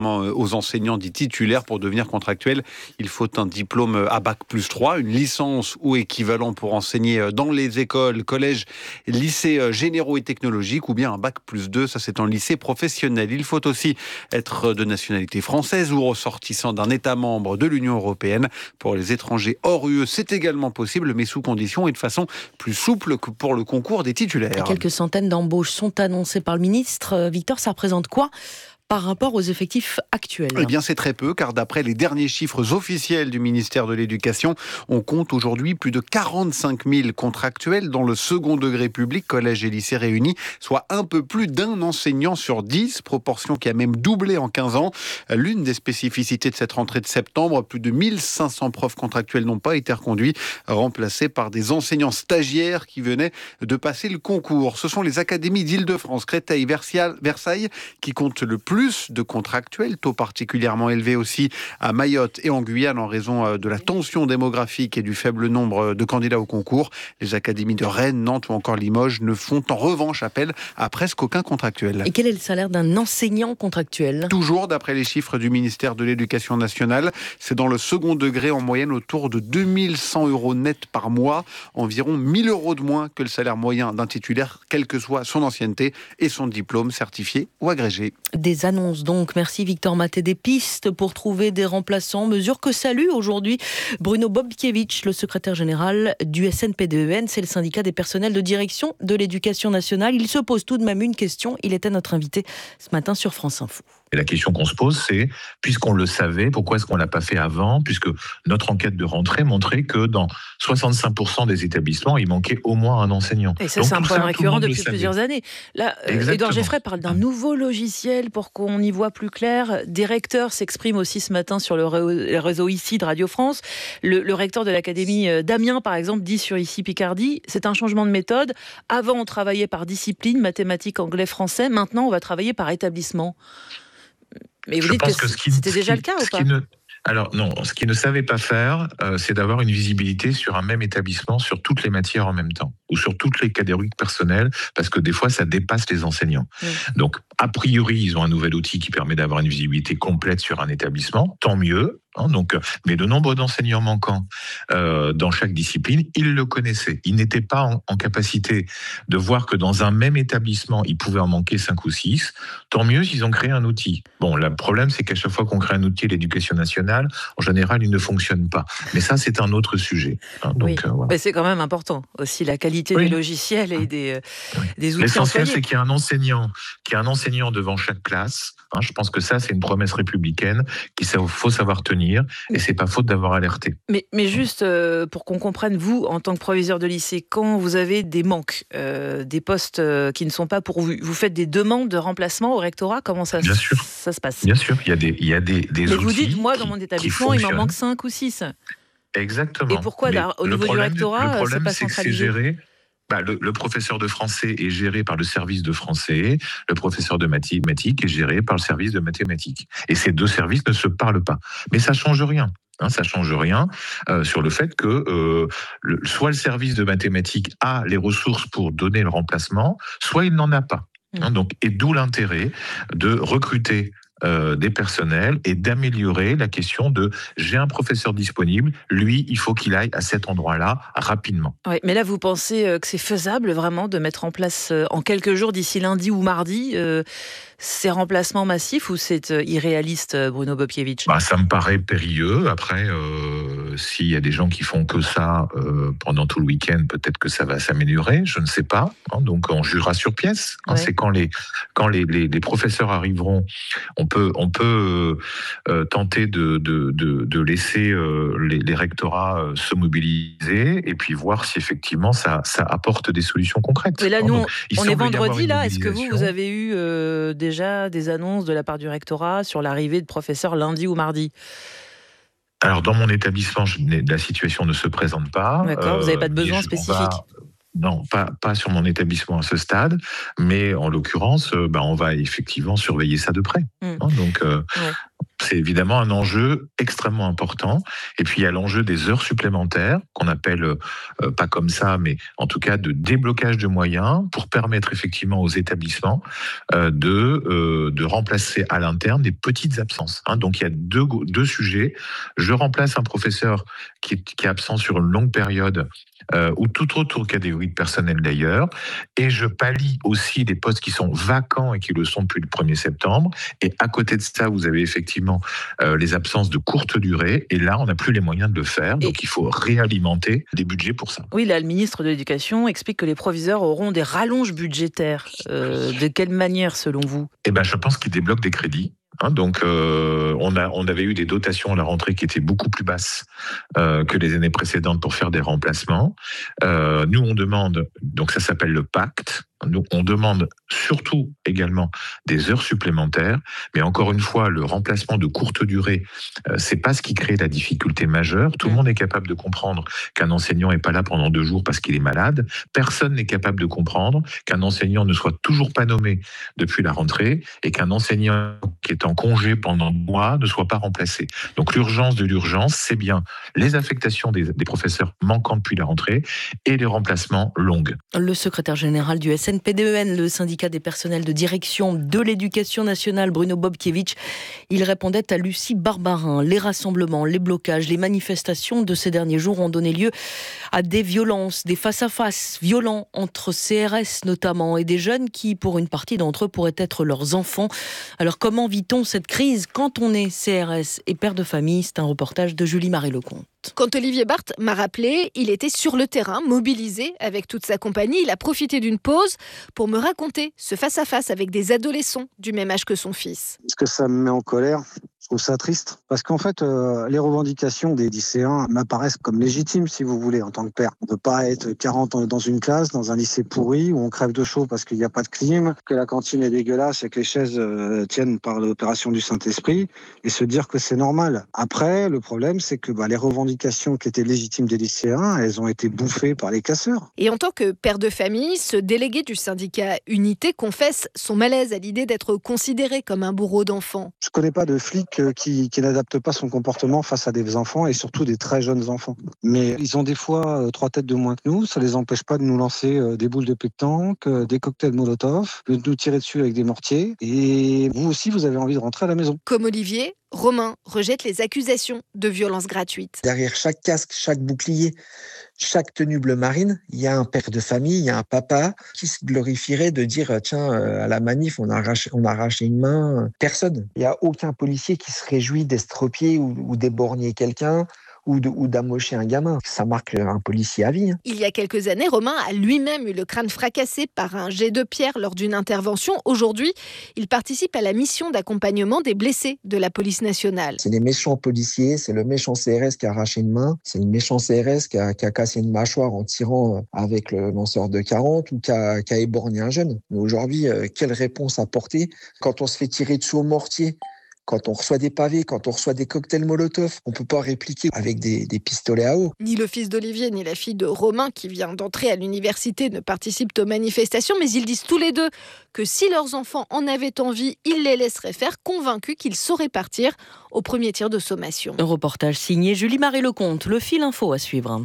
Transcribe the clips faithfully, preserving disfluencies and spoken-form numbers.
aux enseignants dits titulaires. Pour devenir contractuel, il faut un diplôme à bac plus trois, une licence ou équivalent pour enseigner dans les écoles, collèges, lycées généraux et technologiques, ou bien un bac plus deux, ça c'est en lycée professionnel. Il faut aussi être de nationalité française ou ressortissant d'un État membre de l'Union européenne. Pour les étrangers hors U E, c'est également possible, mais sous condition et de façon plus souple que pour le concours des titulaires. Quelques centaines d'embauches sont annoncées par le ministre. Victor, ça représente quoi par rapport aux effectifs actuels? Eh bien, c'est très peu, car d'après les derniers chiffres officiels du ministère de l'Éducation, on compte aujourd'hui plus de quarante-cinq mille contractuels dans le second degré public, collège et lycée réunis, soit un peu plus d'un enseignant sur dix, proportion qui a même doublé en quinze ans. L'une des spécificités de cette rentrée de septembre, plus de mille cinq cents profs contractuels n'ont pas été reconduits, remplacés par des enseignants stagiaires qui venaient de passer le concours. Ce sont les académies d'Île-de-France, Créteil, Versailles qui comptent le plus de contractuels, taux particulièrement élevé aussi à Mayotte et en Guyane en raison de la tension démographique et du faible nombre de candidats au concours. Les académies de Rennes, Nantes ou encore Limoges ne font en revanche appel à presque aucun contractuel. Et quel est le salaire d'un enseignant contractuel ? Toujours d'après les chiffres du ministère de l'Éducation nationale, c'est dans le second degré en moyenne autour de deux mille cent euros net par mois, environ mille euros de moins que le salaire moyen d'un titulaire, quelle que soit son ancienneté et son diplôme certifié ou agrégé. Des annonce donc. Merci Victor Maté. Des pistes pour trouver des remplaçants. Mesure que salue aujourd'hui Bruno Bobkiewicz, le secrétaire général du S N P D E N. C'est le syndicat des personnels de direction de l'éducation nationale. Il se pose tout de même une question. Il était notre invité ce matin sur France Info. Et la question qu'on se pose, c'est, puisqu'on le savait, pourquoi est-ce qu'on ne l'a pas fait avant ? Puisque notre enquête de rentrée montrait que dans soixante-cinq pour cent des établissements, il manquait au moins un enseignant. Et ça, Donc, c'est un problème récurrent depuis plusieurs années. Là, Édouard Geffray parle d'un nouveau logiciel pour qu'on y voit plus clair. Des recteurs s'expriment aussi ce matin sur le réseau ici de Radio France. Le, le recteur de l'académie d'Amiens, par exemple, dit sur ici Picardie, c'est un changement de méthode. Avant, on travaillait par discipline, mathématiques, anglais, français. Maintenant, on va travailler par établissement. Mais vous Je dites pense que, que ce qui, c'était ce déjà qui, le cas ou pas ne... Alors non, ce qu'ils ne savaient pas faire, euh, c'est d'avoir une visibilité sur un même établissement, sur toutes les matières en même temps, ou sur toutes les catégories personnelles, parce que des fois, ça dépasse les enseignants. Mmh. Donc, a priori, ils ont un nouvel outil qui permet d'avoir une visibilité complète sur un établissement, tant mieux. Hein, donc, mais le nombre d'enseignants manquants euh, dans chaque discipline, ils le connaissaient. Ils n'étaient pas en, en capacité de voir que dans un même établissement, il pouvait en manquer cinq ou six. Tant mieux s'ils ont créé un outil. Bon, le problème, c'est qu'à chaque fois qu'on crée un outil, l'éducation nationale, en général, il ne fonctionne pas. Mais ça, c'est un autre sujet. Hein, donc, oui. euh, voilà. Mais c'est quand même important aussi, la qualité oui. des logiciels et des, euh, oui. des outils. L'essentiel, employés. c'est qu'il y a un enseignant, qu'il y a un enseignant devant chaque classe. Hein, je pense que ça, c'est une promesse républicaine qu'il faut savoir tenir. Et c'est pas faute d'avoir alerté. Mais, mais juste euh, pour qu'on comprenne, vous, en tant que proviseur de lycée, quand vous avez des manques, euh, des postes euh, qui ne sont pas pourvus, vous faites des demandes de remplacement au rectorat ? Comment ça, Bien sûr. ça se passe ? Bien sûr, il y a des, il y a des, des mais outils. Vous dites, moi, dans mon établissement, il m'en manque cinq ou six. Exactement. Et pourquoi, là, au niveau problème, du rectorat, le problème, c'est pas c'est centralisé ? que c'est géré. Bah, le, le professeur de français est géré par le service de français, le professeur de mathématiques est géré par le service de mathématiques. Et ces deux services ne se parlent pas. Mais ça change rien. Hein, ça change rien euh, sur le fait que euh, le, soit le service de mathématiques a les ressources pour donner le remplacement, soit il n'en a pas. Mmh. Hein, donc, et d'où l'intérêt de recruter Euh, des personnels et d'améliorer la question de j'ai un professeur disponible, lui, il faut qu'il aille à cet endroit-là rapidement. Oui, mais là, vous pensez que c'est faisable vraiment de mettre en place en quelques jours, d'ici lundi ou mardi, euh, ces remplacements massifs ou c'est irréaliste, Bruno Bobkiewicz ? Bah, ça me paraît périlleux. Après, euh, s'il y a des gens qui font que ça euh, pendant tout le week-end, peut-être que ça va s'améliorer, je ne sais pas. Hein, donc, on jugera sur pièce. Hein, ouais. C'est quand les, quand les, les, les professeurs arriveront, on peut, on peut euh, tenter de, de, de, de laisser euh, les, les rectorats euh, se mobiliser et puis voir si effectivement ça, ça apporte des solutions concrètes. Mais là, nous, donc, on est vendredi, là. Est-ce que vous, vous avez eu euh, déjà des annonces de la part du rectorat sur l'arrivée de professeurs lundi ou mardi ? Alors, dans mon établissement, je, la situation ne se présente pas. D'accord, euh, vous n'avez pas de besoin je, spécifique ? Non, pas, pas sur mon établissement à ce stade, mais en l'occurrence, euh, bah, on va effectivement surveiller ça de près. Mmh. Hein, donc, euh, ouais. c'est évidemment un enjeu extrêmement important. Et puis il y a l'enjeu des heures supplémentaires, qu'on appelle, euh, pas comme ça, mais en tout cas de déblocage de moyens pour permettre effectivement aux établissements euh, de, euh, de remplacer à l'interne des petites absences. Hein. Donc il y a deux, deux sujets. Je remplace un professeur qui est, qui est absent sur une longue période, euh, ou toute autre catégorie de personnel d'ailleurs, et je pallie aussi des postes qui sont vacants et qui le sont depuis le premier septembre. Et à côté de ça, vous avez effectivement euh, les absences de courte durée, et là, on n'a plus les moyens de le faire, donc et il faut réalimenter des budgets pour ça. Oui, là, le ministre de l'Éducation explique que les proviseurs auront des rallonges budgétaires. Euh, de quelle manière, selon vous ? Eh ben, je pense qu'ils débloquent des crédits. Hein, donc, euh, on, a, on avait eu des dotations à la rentrée qui étaient beaucoup plus basses euh, que les années précédentes pour faire des remplacements. Euh, nous, on demande, donc ça s'appelle le pacte, nous, on demande surtout également des heures supplémentaires, mais encore une fois, le remplacement de courte durée, euh, c'est pas ce qui crée la difficulté majeure. Tout le monde est capable de comprendre qu'un enseignant n'est pas là pendant deux jours parce qu'il est malade. Personne n'est capable de comprendre qu'un enseignant ne soit toujours pas nommé depuis la rentrée et qu'un enseignant qui est en congé pendant deux mois ne soit pas remplacé. Donc l'urgence de l'urgence, c'est bien les affectations des, des professeurs manquants depuis la rentrée et les remplacements longs. Le secrétaire général du S N P D E N, le syndicat des personnels de direction de l'éducation nationale, Bruno Bobkiewicz, il répondait à Lucie Barbarin. Les rassemblements, les blocages, les manifestations de ces derniers jours ont donné lieu à des violences, des face-à-face violents entre C R S notamment et des jeunes qui, pour une partie d'entre eux, pourraient être leurs enfants. Alors comment vit-on cette crise quand on est C R S et père de famille ? C'est un reportage de Julie-Marie Lecomte. Quand Olivier Barthes m'a rappelé, il était sur le terrain, mobilisé avec toute sa compagnie. Il a profité d'une pause pour me raconter ce face-à-face avec des adolescents du même âge que son fils. Ce que ça me met en colère, je trouve ça triste. Parce qu'en fait, euh, les revendications des lycéens m'apparaissent comme légitimes, si vous voulez, en tant que père. On ne peut pas être quarante dans une classe, dans un lycée pourri, où on crève de chaud parce qu'il n'y a pas de clim, que la cantine est dégueulasse et que les chaises euh, tiennent par l'opération du Saint-Esprit, et se dire que c'est normal. Après, le problème, c'est que bah, les revendications qui étaient légitimes des lycéens, elles ont été bouffées par les casseurs. Et en tant que père de famille, ce délégué du syndicat Unité confesse son malaise à l'idée d'être considéré comme un bourreau d'enfants. Je ne connais pas de flic qui, qui n'adapte pas son comportement face à des enfants et surtout des très jeunes enfants. Mais ils ont des fois euh, trois têtes de moins que nous, ça ne les empêche pas de nous lancer euh, des boules de pétanque, euh, des cocktails Molotov, de nous tirer dessus avec des mortiers. Et vous aussi, vous avez envie de rentrer à la maison. Comme Olivier, Romain rejette les accusations de violence gratuite. Derrière chaque casque, chaque bouclier, chaque tenue bleu marine, il y a un père de famille, il y a un papa qui se glorifierait de dire tiens, à la manif, on a arraché, on a arraché une main. Personne. Il n'y a aucun policier qui se réjouit d'estropier ou, ou d'éborgner quelqu'un. Ou, de, ou d'amocher un gamin. Ça marque un policier à vie. Hein. Il y a quelques années, Romain a lui-même eu le crâne fracassé par un jet de pierre lors d'une intervention. Aujourd'hui, il participe à la mission d'accompagnement des blessés de la police nationale. C'est les méchants policiers, c'est le méchant C R S qui a arraché une main, c'est le méchant C R S qui a, qui a cassé une mâchoire en tirant avec le lanceur de quarante ou qui a, qui a éborgné un jeune. Mais aujourd'hui, euh, quelle réponse apporter quand on se fait tirer dessus au mortier ? Quand on reçoit des pavés, quand on reçoit des cocktails Molotov, on ne peut pas répliquer avec des, des pistolets à eau. Ni le fils d'Olivier, ni la fille de Romain, qui vient d'entrer à l'université, ne participent aux manifestations, mais ils disent tous les deux que si leurs enfants en avaient envie, ils les laisseraient faire, convaincus qu'ils sauraient partir au premier tir de sommation. Un reportage signé Julie-Marie Lecomte, le fil info à suivre.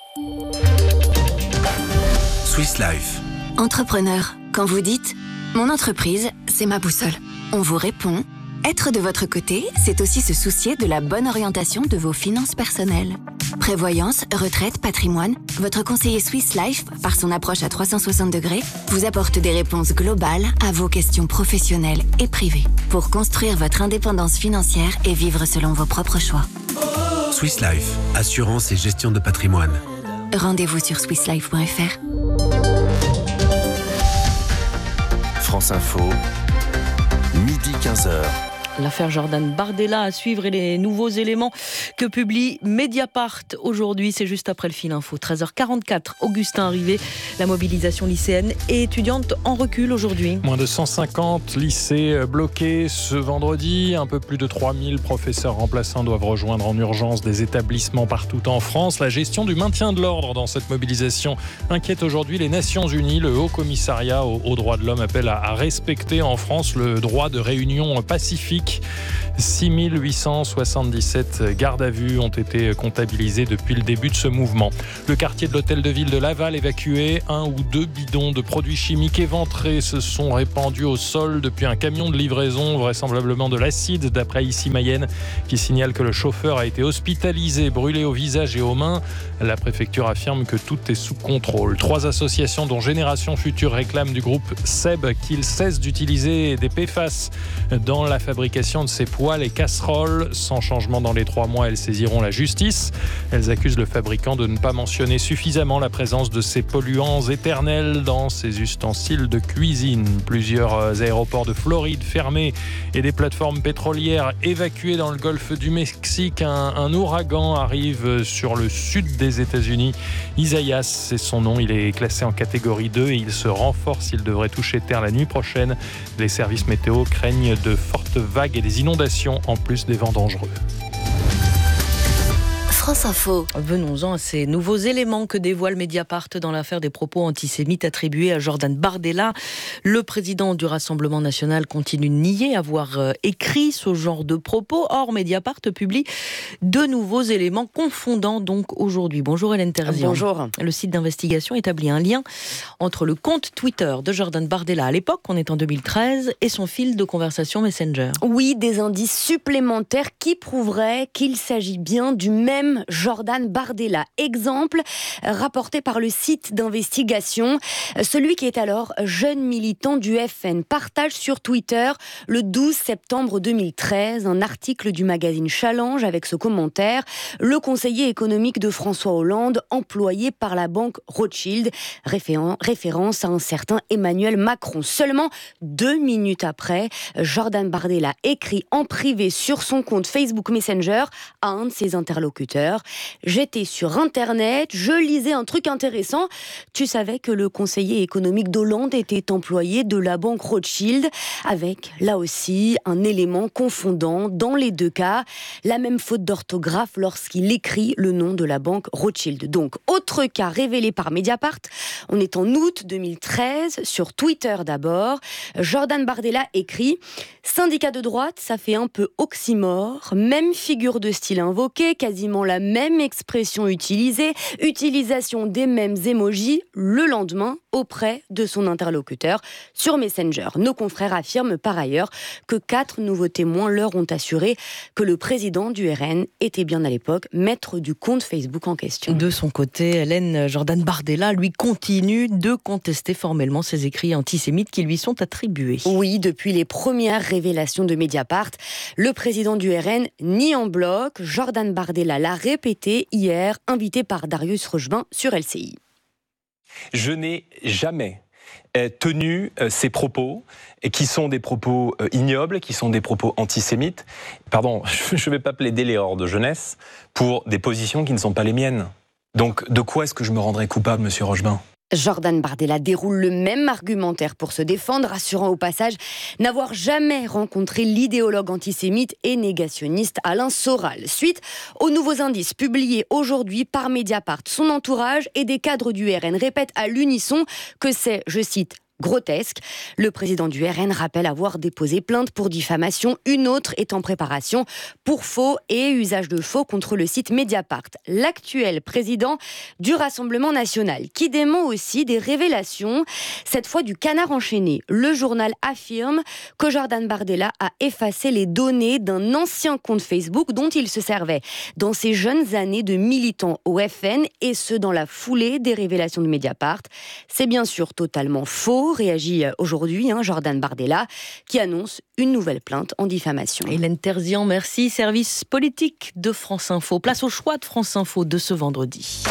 Swiss Life. Entrepreneur, quand vous dites « Mon entreprise, c'est ma boussole », on vous répond « Être de votre côté, c'est aussi se soucier de la bonne orientation de vos finances personnelles. Prévoyance, retraite, patrimoine, votre conseiller Swiss Life, par son approche à trois cent soixante degrés, vous apporte des réponses globales à vos questions professionnelles et privées pour construire votre indépendance financière et vivre selon vos propres choix. Swiss Life, assurance et gestion de patrimoine. Rendez-vous sur swiss life point f r. France Info, midi quinze heures. L'affaire Jordan Bardella à suivre et les nouveaux éléments que publie Mediapart aujourd'hui. C'est juste après le fil info. treize heures quarante-quatre, Augustin arrivé. La mobilisation lycéenne et étudiante en recul aujourd'hui. Moins de cent cinquante lycées bloqués ce vendredi. Un peu plus de trois mille professeurs remplaçants doivent rejoindre en urgence des établissements partout en France. La gestion du maintien de l'ordre dans cette mobilisation inquiète aujourd'hui les Nations Unies. Le Haut Commissariat aux droits de l'homme appelle à respecter en France le droit de réunion pacifique public. six mille huit cent soixante-dix-sept gardes à vue ont été comptabilisés depuis le début de ce mouvement. Le quartier de l'hôtel de ville de Laval évacué. Un ou deux bidons de produits chimiques éventrés se sont répandus au sol depuis un camion de livraison, vraisemblablement de l'acide, d'après Ici Mayenne, qui signale que le chauffeur a été hospitalisé, brûlé au visage et aux mains. La préfecture affirme que tout est sous contrôle. Trois associations, dont Génération Future, réclament du groupe Seb qu'il cesse d'utiliser des P F A S dans la fabrication de ses poêles et casseroles. Sans changement dans les trois mois, elles saisiront la justice. Elles accusent le fabricant de ne pas mentionner suffisamment la présence de ces polluants éternels dans ses ustensiles de cuisine. Plusieurs aéroports de Floride fermés et des plateformes pétrolières évacuées dans le golfe du Mexique. Un, un ouragan arrive sur le sud des États-Unis. Isaias, c'est son nom. Il est classé en catégorie deux et il se renforce. Il devrait toucher terre la nuit prochaine. Les services météo craignent de fortes vagues et des inondations en plus des vents dangereux. France Info. Venons-en à ces nouveaux éléments que dévoile Mediapart dans l'affaire des propos antisémites attribués à Jordan Bardella. Le président du Rassemblement national continue de nier avoir écrit ce genre de propos. Or, Mediapart publie de nouveaux éléments confondants donc aujourd'hui. Bonjour Hélène Terzian. Bonjour. Le site d'investigation établit un lien entre le compte Twitter de Jordan Bardella à l'époque, on est en deux mille treize, et son fil de conversation Messenger. Oui, des indices supplémentaires qui prouveraient qu'il s'agit bien du même Jordan Bardella. Exemple rapporté par le site d'investigation. Celui qui est alors jeune militant du F N partage sur Twitter le douze septembre deux mille treize un article du magazine Challenge avec ce commentaire: le conseiller économique de François Hollande employé par la banque Rothschild, référence à un certain Emmanuel Macron. Seulement deux minutes après, Jordan Bardella écrit en privé sur son compte Facebook Messenger à un de ses interlocuteurs: j'étais sur Internet, je lisais un truc intéressant. Tu savais que le conseiller économique d'Hollande était employé de la banque Rothschild, avec, là aussi, un élément confondant dans les deux cas. La même faute d'orthographe lorsqu'il écrit le nom de la banque Rothschild. Donc, autre cas révélé par Mediapart. On est en août deux mille treize, sur Twitter d'abord. Jordan Bardella écrit: syndicat de droite, ça fait un peu oxymore. Même figure de style invoquée, quasiment la même expression utilisée, utilisation des mêmes émojis le lendemain auprès de son interlocuteur sur Messenger. Nos confrères affirment par ailleurs que quatre nouveaux témoins leur ont assuré que le président du R N était bien à l'époque maître du compte Facebook en question. De son côté, Hélène, Jordan Bardella, lui, continue de contester formellement ces écrits antisémites qui lui sont attribués. Oui, depuis les premières révélations de Mediapart, le président du R N nie en bloc. Jordan Bardella l'a répété hier, invité par Darius Rochebin sur L C I. Je n'ai jamais tenu ces propos, qui sont des propos ignobles, qui sont des propos antisémites. Pardon, je ne vais pas plaider les hordes de jeunesse pour des positions qui ne sont pas les miennes. Donc, de quoi est-ce que je me rendrais coupable, monsieur Rochebin ? Jordan Bardella déroule le même argumentaire pour se défendre, assurant au passage n'avoir jamais rencontré l'idéologue antisémite et négationniste Alain Soral. Suite aux nouveaux indices publiés aujourd'hui par Mediapart, son entourage et des cadres du R N répètent à l'unisson que c'est, je cite, grotesque. Le président du R N rappelle avoir déposé plainte pour diffamation. Une autre est en préparation pour faux et usage de faux contre le site Mediapart. L'actuel président du Rassemblement national qui dément aussi des révélations, cette fois du Canard enchaîné. Le journal affirme que Jordan Bardella a effacé les données d'un ancien compte Facebook dont il se servait dans ses jeunes années de militant au F N, et ce dans la foulée des révélations de Mediapart. C'est bien sûr totalement faux, réagit aujourd'hui hein, Jordan Bardella, qui annonce une nouvelle plainte en diffamation. Hélène Terzian, merci. Service politique de France Info. Place au choix de France Info de ce vendredi.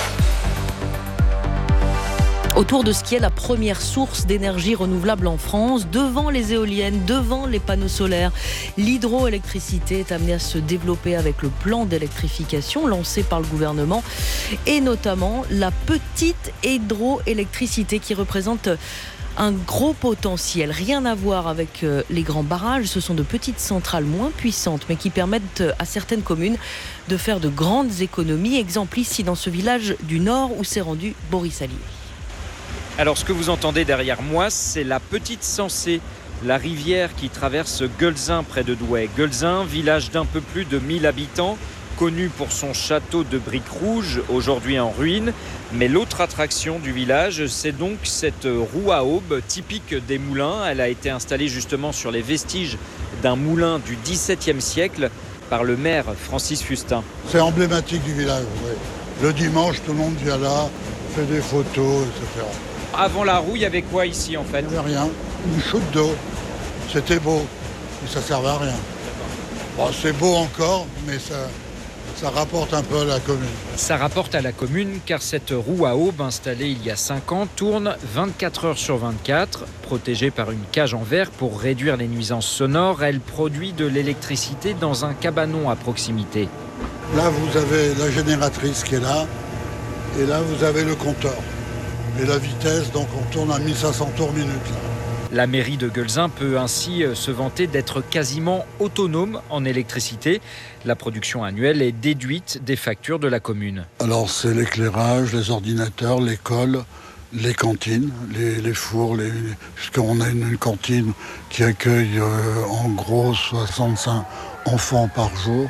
Autour de ce qui est la première source d'énergie renouvelable en France, devant les éoliennes, devant les panneaux solaires, l'hydroélectricité est amenée à se développer avec le plan d'électrification lancé par le gouvernement, et notamment la petite hydroélectricité qui représente un gros potentiel. Rien à voir avec les grands barrages, ce sont de petites centrales moins puissantes mais qui permettent à certaines communes de faire de grandes économies. Exemple ici dans ce village du Nord où s'est rendu Boris Allier. Alors ce que vous entendez derrière moi, c'est la petite Sensée la rivière qui traverse Guelzin près de Douai. Guelzin, village d'un peu plus de mille habitants, connu pour son château de briques rouges, aujourd'hui en ruine. Mais l'autre attraction du village, c'est donc cette roue à aube typique des moulins. Elle a été installée justement sur les vestiges d'un moulin du dix-septième siècle par le maire Francis Fustin. C'est emblématique du village, oui. Le dimanche, tout le monde vient là, fait des photos, et cetera. Avant la roue, il y avait quoi ici en fait ? Il n'y avait rien, une chute d'eau. C'était beau, mais ça ne servait à rien. Bon, c'est beau encore, mais ça... Ça rapporte un peu à la commune. Ça rapporte à la commune car cette roue à aube installée il y a cinq ans tourne vingt-quatre heures sur vingt-quatre. Protégée par une cage en verre pour réduire les nuisances sonores, elle produit de l'électricité dans un cabanon à proximité. Là, vous avez la génératrice qui est là et là, vous avez le compteur. Et la vitesse, donc on tourne à mille cinq cents tours minute. Là. La mairie de Guelzin peut ainsi se vanter d'être quasiment autonome en électricité. La production annuelle est déduite des factures de la commune. Alors c'est l'éclairage, les ordinateurs, l'école, les cantines, les, les fours, les, puisqu'on a une, une cantine qui accueille euh, en gros soixante-cinq enfants par jour.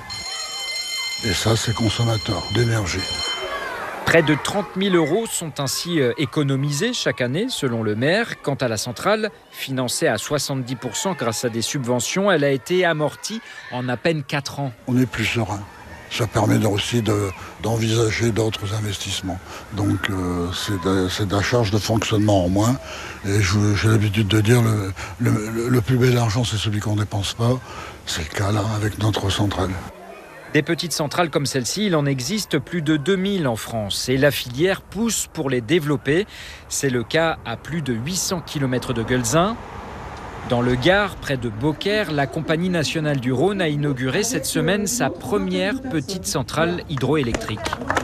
Et ça, c'est consommateur d'énergie. Près de trente mille euros sont ainsi économisés chaque année, selon le maire. Quant à la centrale, financée à soixante-dix pour cent grâce à des subventions, elle a été amortie en à peine quatre ans. On est plus serein. Ça permet aussi de, d'envisager d'autres investissements. Donc euh, c'est, de, c'est de la charge de fonctionnement en moins. Et je, j'ai l'habitude de dire le, le, le plus bel argent, c'est celui qu'on ne dépense pas. C'est le cas là avec notre centrale. Des petites centrales comme celle-ci, il en existe plus de deux mille en France et la filière pousse pour les développer. C'est le cas à plus de huit cents kilomètres de Guelzin. Dans le Gard, près de Beaucaire, la Compagnie nationale du Rhône a inauguré cette semaine sa première petite centrale hydroélectrique.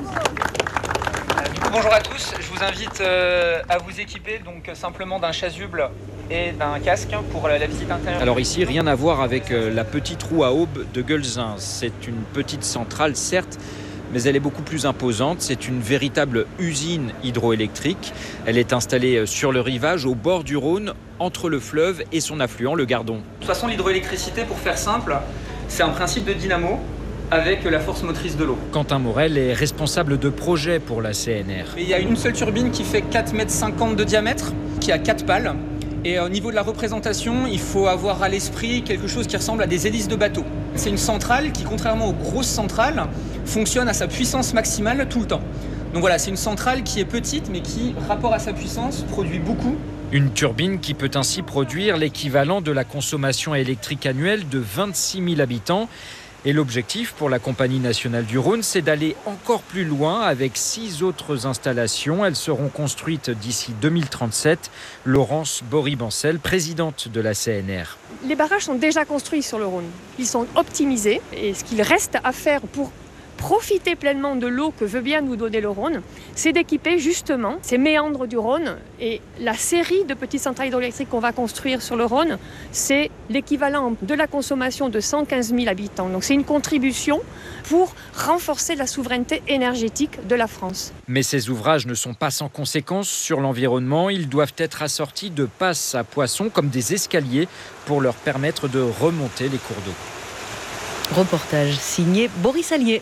Bonjour à tous, je vous invite euh, à vous équiper donc simplement d'un chasuble et d'un casque pour la, la visite intérieure. Alors ici, rien à voir avec euh, la petite roue à aube de Guelzin. C'est une petite centrale, certes, mais elle est beaucoup plus imposante. C'est une véritable usine hydroélectrique. Elle est installée sur le rivage, au bord du Rhône, entre le fleuve et son affluent, le Gardon. De toute façon, l'hydroélectricité, pour faire simple, c'est un principe de dynamo avec la force motrice de l'eau. Quentin Morel est responsable de projet pour la C N R. Il y a une seule turbine qui fait quatre mètres cinquante de diamètre, qui a quatre pales. Et au niveau de la représentation, il faut avoir à l'esprit quelque chose qui ressemble à des hélices de bateau. C'est une centrale qui, contrairement aux grosses centrales, fonctionne à sa puissance maximale tout le temps. Donc voilà, c'est une centrale qui est petite, mais qui, rapport à sa puissance, produit beaucoup. Une turbine qui peut ainsi produire l'équivalent de la consommation électrique annuelle de vingt-six mille habitants. Et l'objectif pour la Compagnie nationale du Rhône, c'est d'aller encore plus loin avec six autres installations. Elles seront construites d'ici deux mille trente-sept. Laurence Bory-Bancel, présidente de la C N R. Les barrages sont déjà construits sur le Rhône. Ils sont optimisés. Et ce qu'il reste à faire pour profiter pleinement de l'eau que veut bien nous donner le Rhône, c'est d'équiper justement ces méandres du Rhône. Et la série de petites centrales hydroélectriques qu'on va construire sur le Rhône, c'est l'équivalent de la consommation de cent quinze mille habitants. Donc c'est une contribution pour renforcer la souveraineté énergétique de la France. Mais ces ouvrages ne sont pas sans conséquences sur l'environnement. Ils doivent être assortis de passes à poissons comme des escaliers pour leur permettre de remonter les cours d'eau. Reportage signé Boris Allier.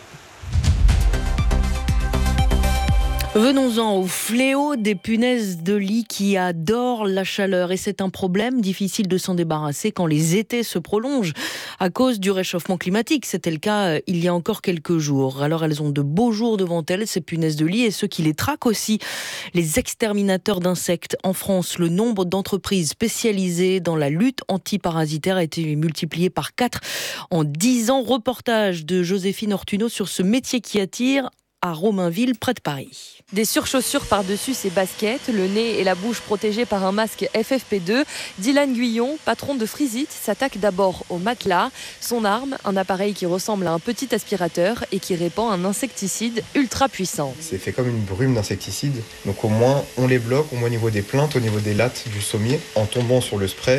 Venons-en au fléau des punaises de lit qui adorent la chaleur. Et c'est un problème difficile de s'en débarrasser quand les étés se prolongent à cause du réchauffement climatique. C'était le cas il y a encore quelques jours. Alors elles ont de beaux jours devant elles, ces punaises de lit, et ceux qui les traquent aussi, les exterminateurs d'insectes. En France, le nombre d'entreprises spécialisées dans la lutte antiparasitaire a été multiplié par quatre en dix ans. Reportage de Joséphine Ortuno sur ce métier qui attire à Romainville, près de Paris. Des surchaussures par-dessus ses baskets, le nez et la bouche protégés par un masque F F P deux, Dylan Guyon, patron de Frisite, s'attaque d'abord au matelas. Son arme, un appareil qui ressemble à un petit aspirateur et qui répand un insecticide ultra puissant. C'est fait comme une brume d'insecticide, donc au moins on les bloque, au moins au niveau des plaintes, au niveau des lattes du sommier, en tombant sur le spray.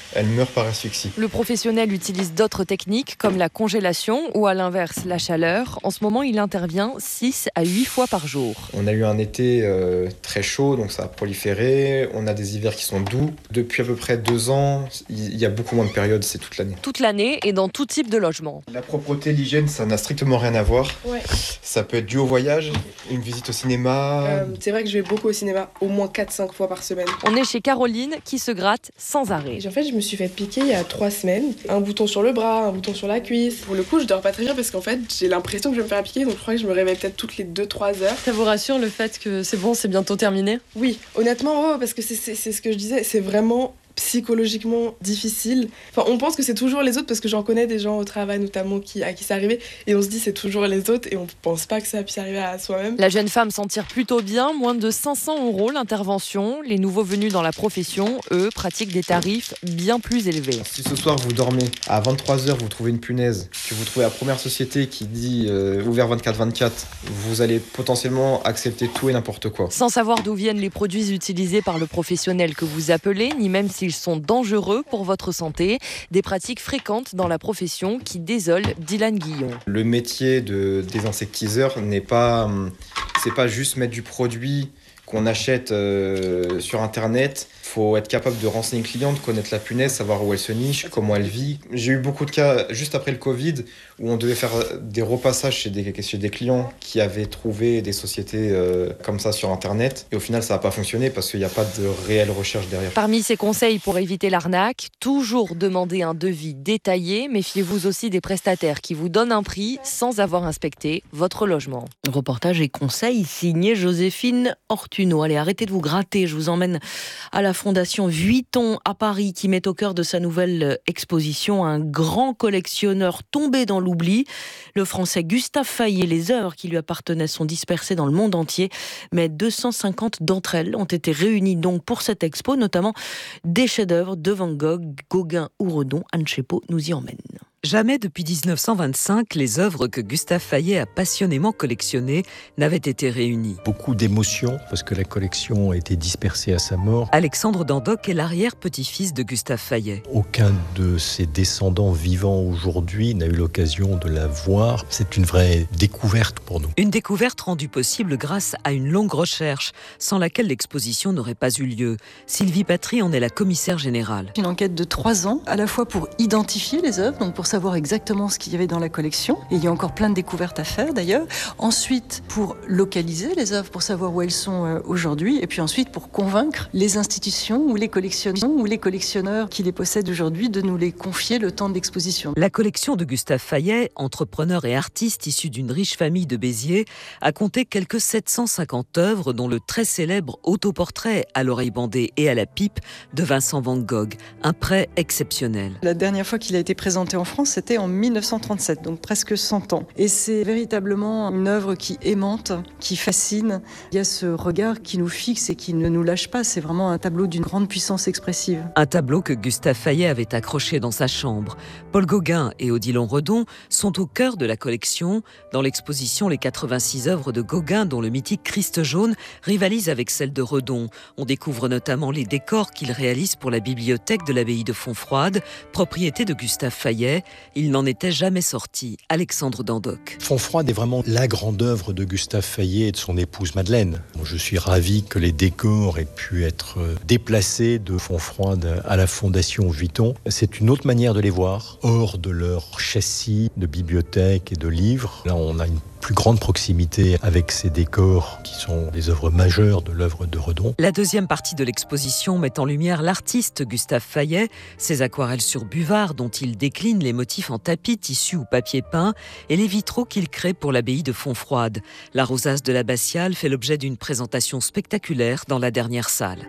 elle meurt par asphyxie. Le professionnel utilise d'autres techniques comme la congélation ou à l'inverse la chaleur. En ce moment, il intervient six à huit fois par jour. On a eu un été euh, très chaud, donc ça a proliféré. On a des hivers qui sont doux. Depuis à peu près deux ans, il y a beaucoup moins de périodes, c'est toute l'année. Toute l'année et dans tout type de logement. La propreté, l'hygiène, ça n'a strictement rien à voir. Ouais. Ça peut être dû au voyage, une visite au cinéma. Euh, c'est vrai que je vais beaucoup au cinéma, au moins quatre cinq fois par semaine. On est chez Caroline qui se gratte sans arrêt. En fait, je me suis fait piquer il y a trois semaines. Un bouton sur le bras, un bouton sur la cuisse. Pour le coup, je dors pas très bien parce qu'en fait, j'ai l'impression que je vais me faire piquer, donc je crois que je me réveille peut-être toutes les deux trois heures. Ça vous rassure le fait que c'est bon, c'est bientôt terminé ? Oui, honnêtement, ouais, parce que c'est, c'est, c'est ce que je disais, c'est vraiment psychologiquement difficile. Enfin, on pense que c'est toujours les autres parce que j'en connais des gens au travail notamment qui, à qui c'est arrivé et on se dit c'est toujours les autres et on pense pas que ça puisse arriver à soi-même. La jeune femme s'en tire plutôt bien, moins de cinq cents euros l'intervention. Les nouveaux venus dans la profession, eux, pratiquent des tarifs bien plus élevés. Si ce soir vous dormez, à vingt-trois heures vous trouvez une punaise, que vous trouvez la première société qui dit euh, ouvert vingt-quatre vingt-quatre, vous allez potentiellement accepter tout et n'importe quoi. Sans savoir d'où viennent les produits utilisés par le professionnel que vous appelez, ni même si ils sont dangereux pour votre santé. Des pratiques fréquentes dans la profession qui désolent Dylan Guillon. Le métier de désinsectiseur n'est pas, c'est pas juste mettre du produit qu'on achète euh, sur internet. Il faut être capable de renseigner le client, de connaître la punaise, savoir où elle se niche, comment elle vit. J'ai eu beaucoup de cas juste après le Covid où on devait faire des repassages chez des, chez des clients qui avaient trouvé des sociétés euh, comme ça sur internet. Et au final, ça n'a pas fonctionné parce qu'il n'y a pas de réelle recherche derrière. Parmi ces conseils pour éviter l'arnaque, toujours demander un devis détaillé. Méfiez-vous aussi des prestataires qui vous donnent un prix sans avoir inspecté votre logement. Reportage et conseils signé Joséphine Ortuno. Allez, arrêtez de vous gratter. Je vous emmène à la Fondation Vuitton à Paris qui met au cœur de sa nouvelle exposition un grand collectionneur tombé dans l'oubli. Le Français Gustave Fayet. Les œuvres qui lui appartenaient sont dispersées dans le monde entier, mais deux cent cinquante d'entre elles ont été réunies donc pour cette expo, notamment des chefs-d'œuvre de Van Gogh, Gauguin ou Redon. Anne Chépeau nous y emmène. Jamais depuis dix-neuf cent vingt-cinq, les œuvres que Gustave Fayet a passionnément collectionnées n'avaient été réunies. Beaucoup d'émotions, parce que la collection a été dispersée à sa mort. Alexandre Dandoc est l'arrière-petit-fils de Gustave Fayet. Aucun de ses descendants vivants aujourd'hui n'a eu l'occasion de la voir. C'est une vraie découverte pour nous. Une découverte rendue possible grâce à une longue recherche, sans laquelle l'exposition n'aurait pas eu lieu. Sylvie Patry en est la commissaire générale. Une enquête de trois ans, à la fois pour identifier les œuvres, donc pour savoir exactement ce qu'il y avait dans la collection. Et il y a encore plein de découvertes à faire d'ailleurs. Ensuite, pour localiser les œuvres, pour savoir où elles sont aujourd'hui. Et puis ensuite, pour convaincre les institutions ou les collectionneurs ou les collectionneurs qui les possèdent aujourd'hui de nous les confier le temps de l'exposition. La collection de Gustave Fayet, entrepreneur et artiste issu d'une riche famille de Béziers, a compté quelques sept cent cinquante œuvres, dont le très célèbre autoportrait à l'oreille bandée et à la pipe de Vincent Van Gogh. Un prêt exceptionnel. La dernière fois qu'il a été présenté en France, c'était en mille neuf cent trente-sept, donc presque cent ans. Et c'est véritablement une œuvre qui aimante, qui fascine. Il y a ce regard qui nous fixe et qui ne nous lâche pas. C'est vraiment un tableau d'une grande puissance expressive. Un tableau que Gustave Fayet avait accroché dans sa chambre. Paul Gauguin et Odilon Redon sont au cœur de la collection. Dans l'exposition, les quatre-vingt-six œuvres de Gauguin, dont le mythique Christ jaune, rivalisent avec celles de Redon. On découvre notamment les décors qu'il réalise pour la bibliothèque de l'abbaye de Fontfroide, propriété de Gustave Fayet. Il n'en était jamais sorti. Alexandre Dandoc. Fontfroide est vraiment la grande œuvre de Gustave Fayet et de son épouse Madeleine. Je suis ravi que les décors aient pu être déplacés de Fontfroide à la Fondation Vuitton. C'est une autre manière de les voir, hors de leur châssis de bibliothèque et de livres. Là, on a une plus grande proximité avec ces décors qui sont des œuvres majeures de l'œuvre de Redon. La deuxième partie de l'exposition met en lumière l'artiste Gustave Fayet, ses aquarelles sur buvard dont il décline les motifs en tapis, tissu ou papier peint et les vitraux qu'il crée pour l'abbaye de Fontfroide. La rosace de l'abbatiale fait l'objet d'une présentation spectaculaire dans la dernière salle.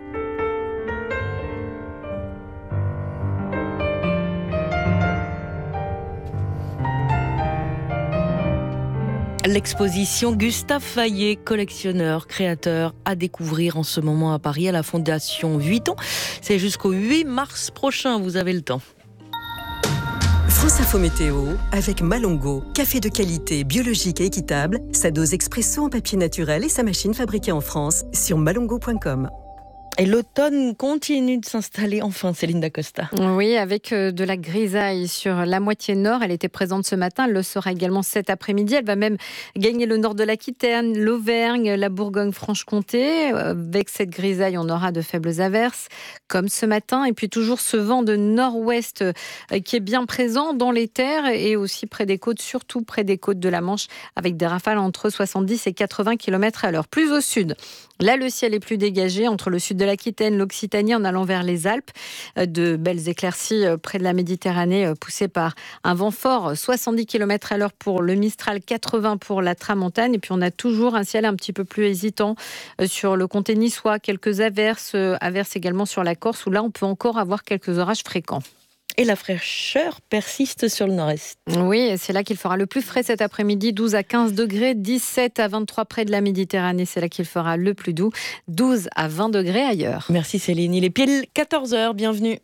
L'exposition Gustave Fayet, collectionneur, créateur, à découvrir en ce moment à Paris à la Fondation Vuitton. C'est jusqu'au huit mars prochain, vous avez le temps. France Info Météo avec Malongo, café de qualité, biologique et équitable, sa dose expresso en papier naturel et sa machine fabriquée en France sur malongo point com. Et l'automne continue de s'installer enfin, Céline Dacosta. Oui, avec de la grisaille sur la moitié nord. Elle était présente ce matin, elle le sera également cet après-midi. Elle va même gagner le nord de l'Aquitaine, l'Auvergne, la Bourgogne-Franche-Comté. Avec cette grisaille, on aura de faibles averses, comme ce matin. Et puis toujours ce vent de nord-ouest qui est bien présent dans les terres et aussi près des côtes, surtout près des côtes de la Manche, avec des rafales entre soixante-dix et quatre-vingts kilomètres à l'heure. Plus au sud, là le ciel est plus dégagé entre le sud de l'Aquitaine, l'Occitanie en allant vers les Alpes. De belles éclaircies près de la Méditerranée poussées par un vent fort, soixante-dix kilomètres à l'heure pour le Mistral, quatre-vingts pour la Tramontane. Et puis on a toujours un ciel un petit peu plus hésitant sur le comté niçois, quelques averses, averses également sur la Corse où là on peut encore avoir quelques orages fréquents. Et la fraîcheur persiste sur le nord-est. Oui, c'est là qu'il fera le plus frais cet après-midi, douze à quinze degrés, dix-sept à vingt-trois près de la Méditerranée, c'est là qu'il fera le plus doux, douze à vingt degrés ailleurs. Merci Céline, il est pile quatorze heures, bienvenue.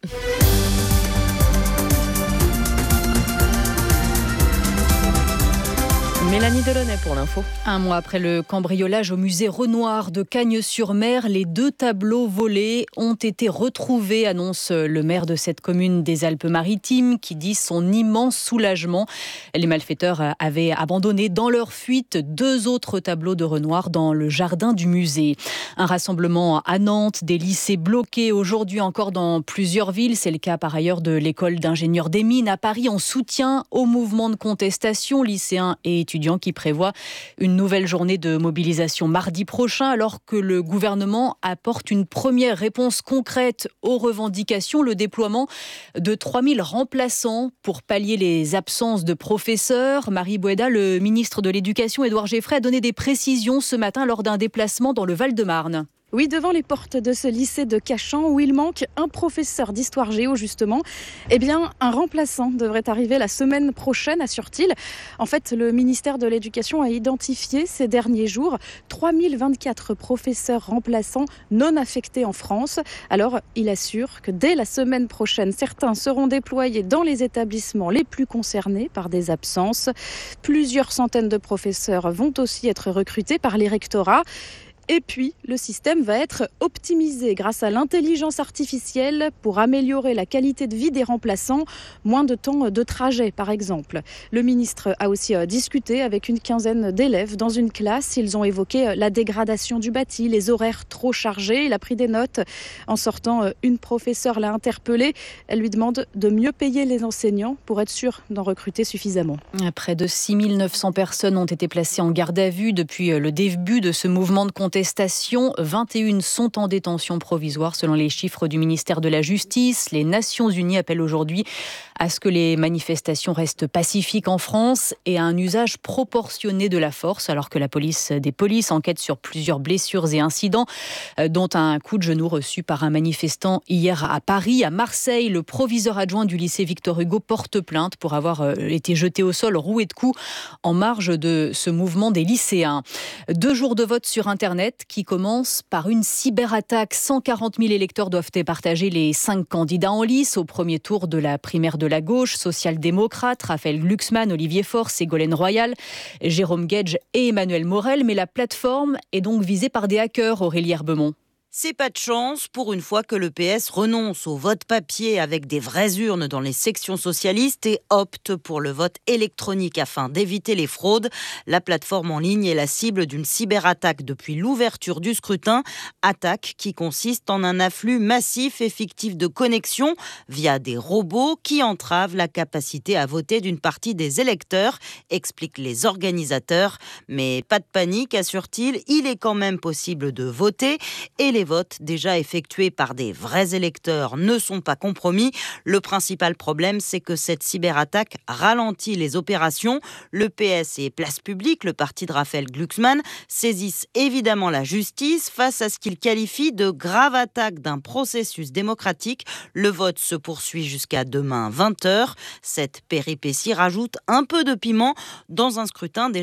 Mélanie Delaunay pour l'info. Un mois après le cambriolage au musée Renoir de Cagnes-sur-Mer, les deux tableaux volés ont été retrouvés, annonce le maire de cette commune des Alpes-Maritimes, qui dit son immense soulagement. Les malfaiteurs avaient abandonné dans leur fuite deux autres tableaux de Renoir dans le jardin du musée. Un rassemblement à Nantes, des lycées bloqués aujourd'hui encore dans plusieurs villes. C'est le cas par ailleurs de l'école d'ingénieurs des mines à Paris, en soutien au mouvement de contestation lycéens et étudiants qui prévoit une nouvelle journée de mobilisation mardi prochain, alors que le gouvernement apporte une première réponse concrète aux revendications, le déploiement de trois mille remplaçants pour pallier les absences de professeurs. Marie Boueda, le ministre de l'Éducation, Édouard Geffray, a donné des précisions ce matin lors d'un déplacement dans le Val-de-Marne. Oui, devant les portes de ce lycée de Cachan, où il manque un professeur d'histoire géo, justement, eh bien, un remplaçant devrait arriver la semaine prochaine, assure-t-il. En fait, le ministère de l'Éducation a identifié ces derniers jours trois mille vingt-quatre professeurs remplaçants non affectés en France. Alors, il assure que dès la semaine prochaine, certains seront déployés dans les établissements les plus concernés par des absences. Plusieurs centaines de professeurs vont aussi être recrutés par les rectorats. Et puis, le système va être optimisé grâce à l'intelligence artificielle pour améliorer la qualité de vie des remplaçants. Moins de temps de trajet, par exemple. Le ministre a aussi discuté avec une quinzaine d'élèves dans une classe. Ils ont évoqué la dégradation du bâti, les horaires trop chargés. Il a pris des notes. En sortant, une professeure l'a interpellé. Elle lui demande de mieux payer les enseignants pour être sûr d'en recruter suffisamment. Près de six mille neuf cents personnes ont été placées en garde à vue depuis le début de ce mouvement de contestation. vingt et une sont en détention provisoire selon les chiffres du ministère de la Justice. Les Nations Unies appellent aujourd'hui à ce que les manifestations restent pacifiques en France et à un usage proportionné de la force, alors que la police des polices enquête sur plusieurs blessures et incidents, dont un coup de genou reçu par un manifestant hier à Paris. À Marseille, le proviseur adjoint du lycée Victor Hugo porte plainte pour avoir été jeté au sol, roué de coups, en marge de ce mouvement des lycéens. Deux jours de vote sur Internet qui commence par une cyberattaque. cent quarante mille électeurs doivent partager les cinq candidats en lice au premier tour de la primaire de la gauche, social-démocrate, Raphaël Glucksmann, Olivier Faure, Ségolène Royal, Jérôme Guedj et Emmanuel Morel. Mais la plateforme est donc visée par des hackers, Aurélie Herbemont. C'est pas de chance pour une fois que le P S renonce au vote papier avec des vraies urnes dans les sections socialistes et opte pour le vote électronique afin d'éviter les fraudes. La plateforme en ligne est la cible d'une cyberattaque depuis l'ouverture du scrutin. Attaque qui consiste en un afflux massif et fictif de connexions via des robots qui entravent la capacité à voter d'une partie des électeurs, expliquent les organisateurs. Mais pas de panique, assure-t-il, il est quand même possible de voter et les votes déjà effectués par des vrais électeurs ne sont pas compromis. Le principal problème, c'est que cette cyberattaque ralentit les opérations. Le P S et Place Publique, le parti de Raphaël Glucksmann, saisissent évidemment la justice face à ce qu'ils qualifient de grave attaque d'un processus démocratique. Le vote se poursuit jusqu'à demain vingt heures. Cette péripétie rajoute un peu de piment dans un scrutin déjà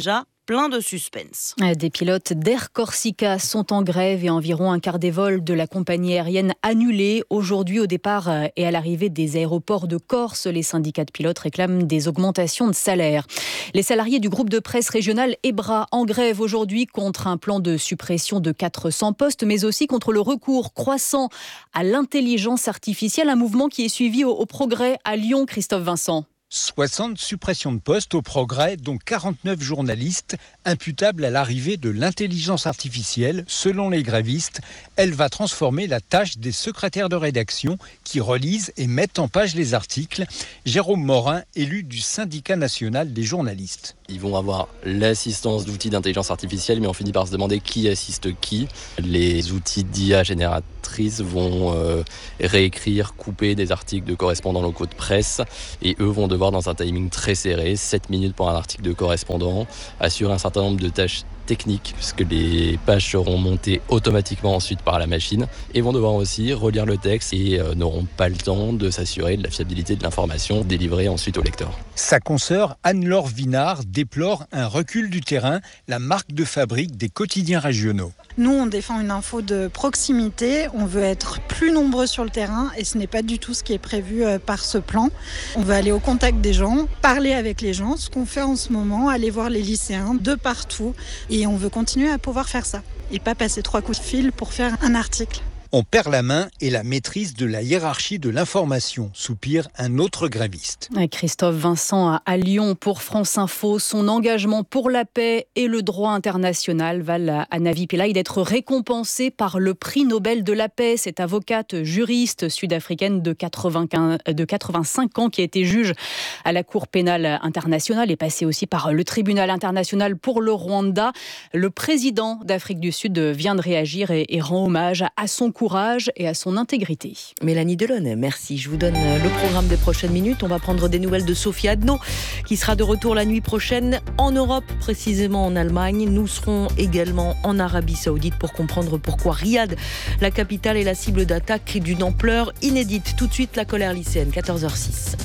plein de suspense. Des pilotes d'Air Corsica sont en grève et environ un quart des vols de la compagnie aérienne annulés aujourd'hui au départ et à l'arrivée des aéroports de Corse. Les syndicats de pilotes réclament des augmentations de salaire. Les salariés du groupe de presse régional EBRA en grève aujourd'hui contre un plan de suppression de quatre cents postes, mais aussi contre le recours croissant à l'intelligence artificielle, un mouvement qui est suivi au, au Progrès à Lyon, Christophe Vincent. soixante suppressions de postes au Progrès, dont quarante-neuf journalistes imputables à l'arrivée de l'intelligence artificielle. Selon les grévistes, elle va transformer la tâche des secrétaires de rédaction qui relisent et mettent en page les articles. Jérôme Morin, élu du syndicat national des journalistes. Ils vont avoir l'assistance d'outils d'intelligence artificielle, mais on finit par se demander qui assiste qui. Les outils d'I A génératrices vont euh, réécrire, couper des articles de correspondants locaux de presse, et eux vont devoir, dans un timing très serré, sept minutes pour un article de correspondant, assurer un certain nombre de tâches techniques, puisque les pages seront montées automatiquement ensuite par la machine, et vont devoir aussi relire le texte et euh, n'auront pas le temps de s'assurer de la fiabilité de l'information délivrée ensuite au lecteur. Sa consoeur Anne-Laure Vinard déplore un recul du terrain, la marque de fabrique des quotidiens régionaux. Nous, on défend une info de proximité, on veut être plus nombreux sur le terrain et ce n'est pas du tout ce qui est prévu par ce plan. On veut aller au contact des gens, parler avec les gens, ce qu'on fait en ce moment, aller voir les lycéens de partout, et on veut continuer à pouvoir faire ça et pas passer trois coups de fil pour faire un article. On perd la main et la maîtrise de la hiérarchie de l'information, soupire un autre gréviste. Christophe Vincent à Lyon pour France Info. Son engagement pour la paix et le droit international valent à Navi Pillay d'être récompensée par le prix Nobel de la paix. Cette avocate juriste sud-africaine de, quatre-vingt-quinze, de quatre-vingt-cinq ans qui a été juge à la Cour pénale internationale et passée aussi par le tribunal international pour le Rwanda. Le président d'Afrique du Sud vient de réagir et, et rend hommage à son courage et à son intégrité. Mélanie Delaunay, merci. Je vous donne le programme des prochaines minutes. On va prendre des nouvelles de Sophie Adno, qui sera de retour la nuit prochaine en Europe, précisément en Allemagne. Nous serons également en Arabie Saoudite pour comprendre pourquoi Riyad, la capitale, est la cible d'attaques d'une ampleur inédite. Tout de suite, la colère lycéenne, quatorze heures six.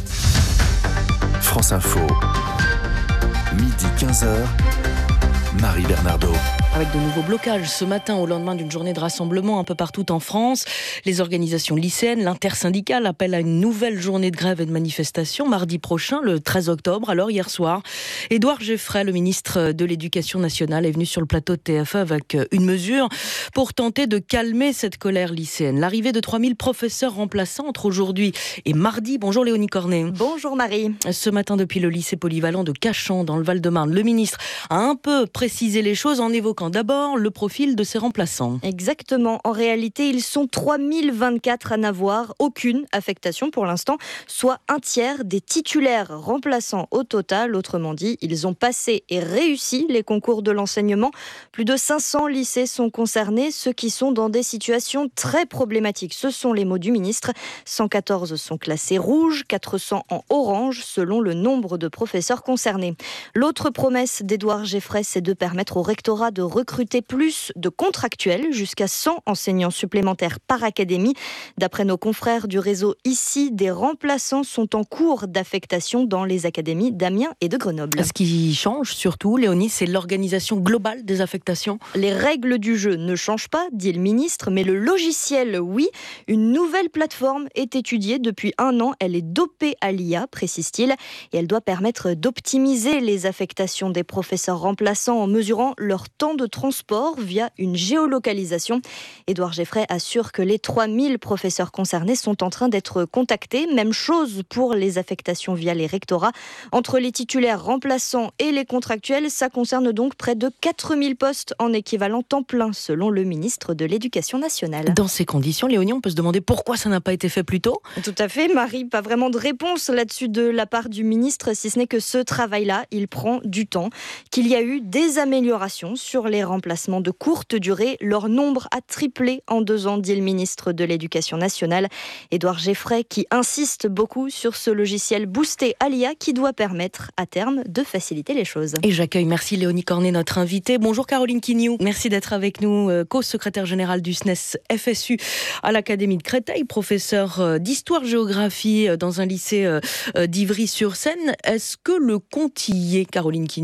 France Info, midi quinze heures, Marie Bernardo. Avec de nouveaux blocages ce matin au lendemain d'une journée de rassemblement un peu partout en France. Les organisations lycéennes, l'intersyndicale appellent à une nouvelle journée de grève et de manifestation mardi prochain, le treize octobre. Alors hier soir, Édouard Geoffrey, le ministre de l'Éducation nationale, est venu sur le plateau de T F un avec une mesure pour tenter de calmer cette colère lycéenne. L'arrivée de trois mille professeurs remplaçants entre aujourd'hui et mardi. Bonjour Léonie Cornet. Bonjour Marie. Ce matin, depuis le lycée polyvalent de Cachan dans le Val-de-Marne, le ministre a un peu précisé les choses en évoquant d'abord le profil de ses remplaçants. Exactement. En réalité, ils sont trois mille vingt-quatre à n'avoir aucune affectation pour l'instant, soit un tiers des titulaires remplaçants au total. Autrement dit, ils ont passé et réussi les concours de l'enseignement. Plus de cinq cents lycées sont concernés, ceux qui sont dans des situations très problématiques. Ce sont les mots du ministre. cent quatorze sont classés rouges, quatre cents en orange, selon le nombre de professeurs concernés. L'autre promesse d'Édouard Geoffrey, c'est de permettre au rectorat de recruter plus de contractuels, jusqu'à cent enseignants supplémentaires par académie. D'après nos confrères du réseau Ici, des remplaçants sont en cours d'affectation dans les académies d'Amiens et de Grenoble. Ce qui change surtout, Léonie, c'est l'organisation globale des affectations. Les règles du jeu ne changent pas, dit le ministre, mais le logiciel, oui. Une nouvelle plateforme est étudiée depuis un an. Elle est dopée à l'I A, précise-t-il, et elle doit permettre d'optimiser les affectations des professeurs remplaçants en mesurant leur temps de transport via une géolocalisation. Édouard Geoffrey assure que les trois mille professeurs concernés sont en train d'être contactés. Même chose pour les affectations via les rectorats. Entre les titulaires remplaçants et les contractuels, ça concerne donc près de quatre mille postes en équivalent temps plein, selon le ministre de l'Éducation nationale. Dans ces conditions, Léonie, on peut se demander pourquoi ça n'a pas été fait plus tôt ? Tout à fait, Marie. Pas vraiment de réponse là-dessus de la part du ministre, si ce n'est que ce travail-là, il prend du temps, qu'il y a eu des améliorations sur les remplacements de courte durée. Leur nombre a triplé en deux ans, dit le ministre de l'Éducation nationale, Édouard Geoffrey, qui insiste beaucoup sur ce logiciel boosté à l'I A qui doit permettre à terme de faciliter les choses. Et j'accueille, merci Léonie Cornet, notre invitée. Bonjour Caroline Quignou, merci d'être avec nous, co-secrétaire générale du S N E S F S U à l'Académie de Créteil, professeur d'histoire-géographie dans un lycée d'Ivry-sur-Seine. Est-ce que le compte y est, Caroline Quignou ?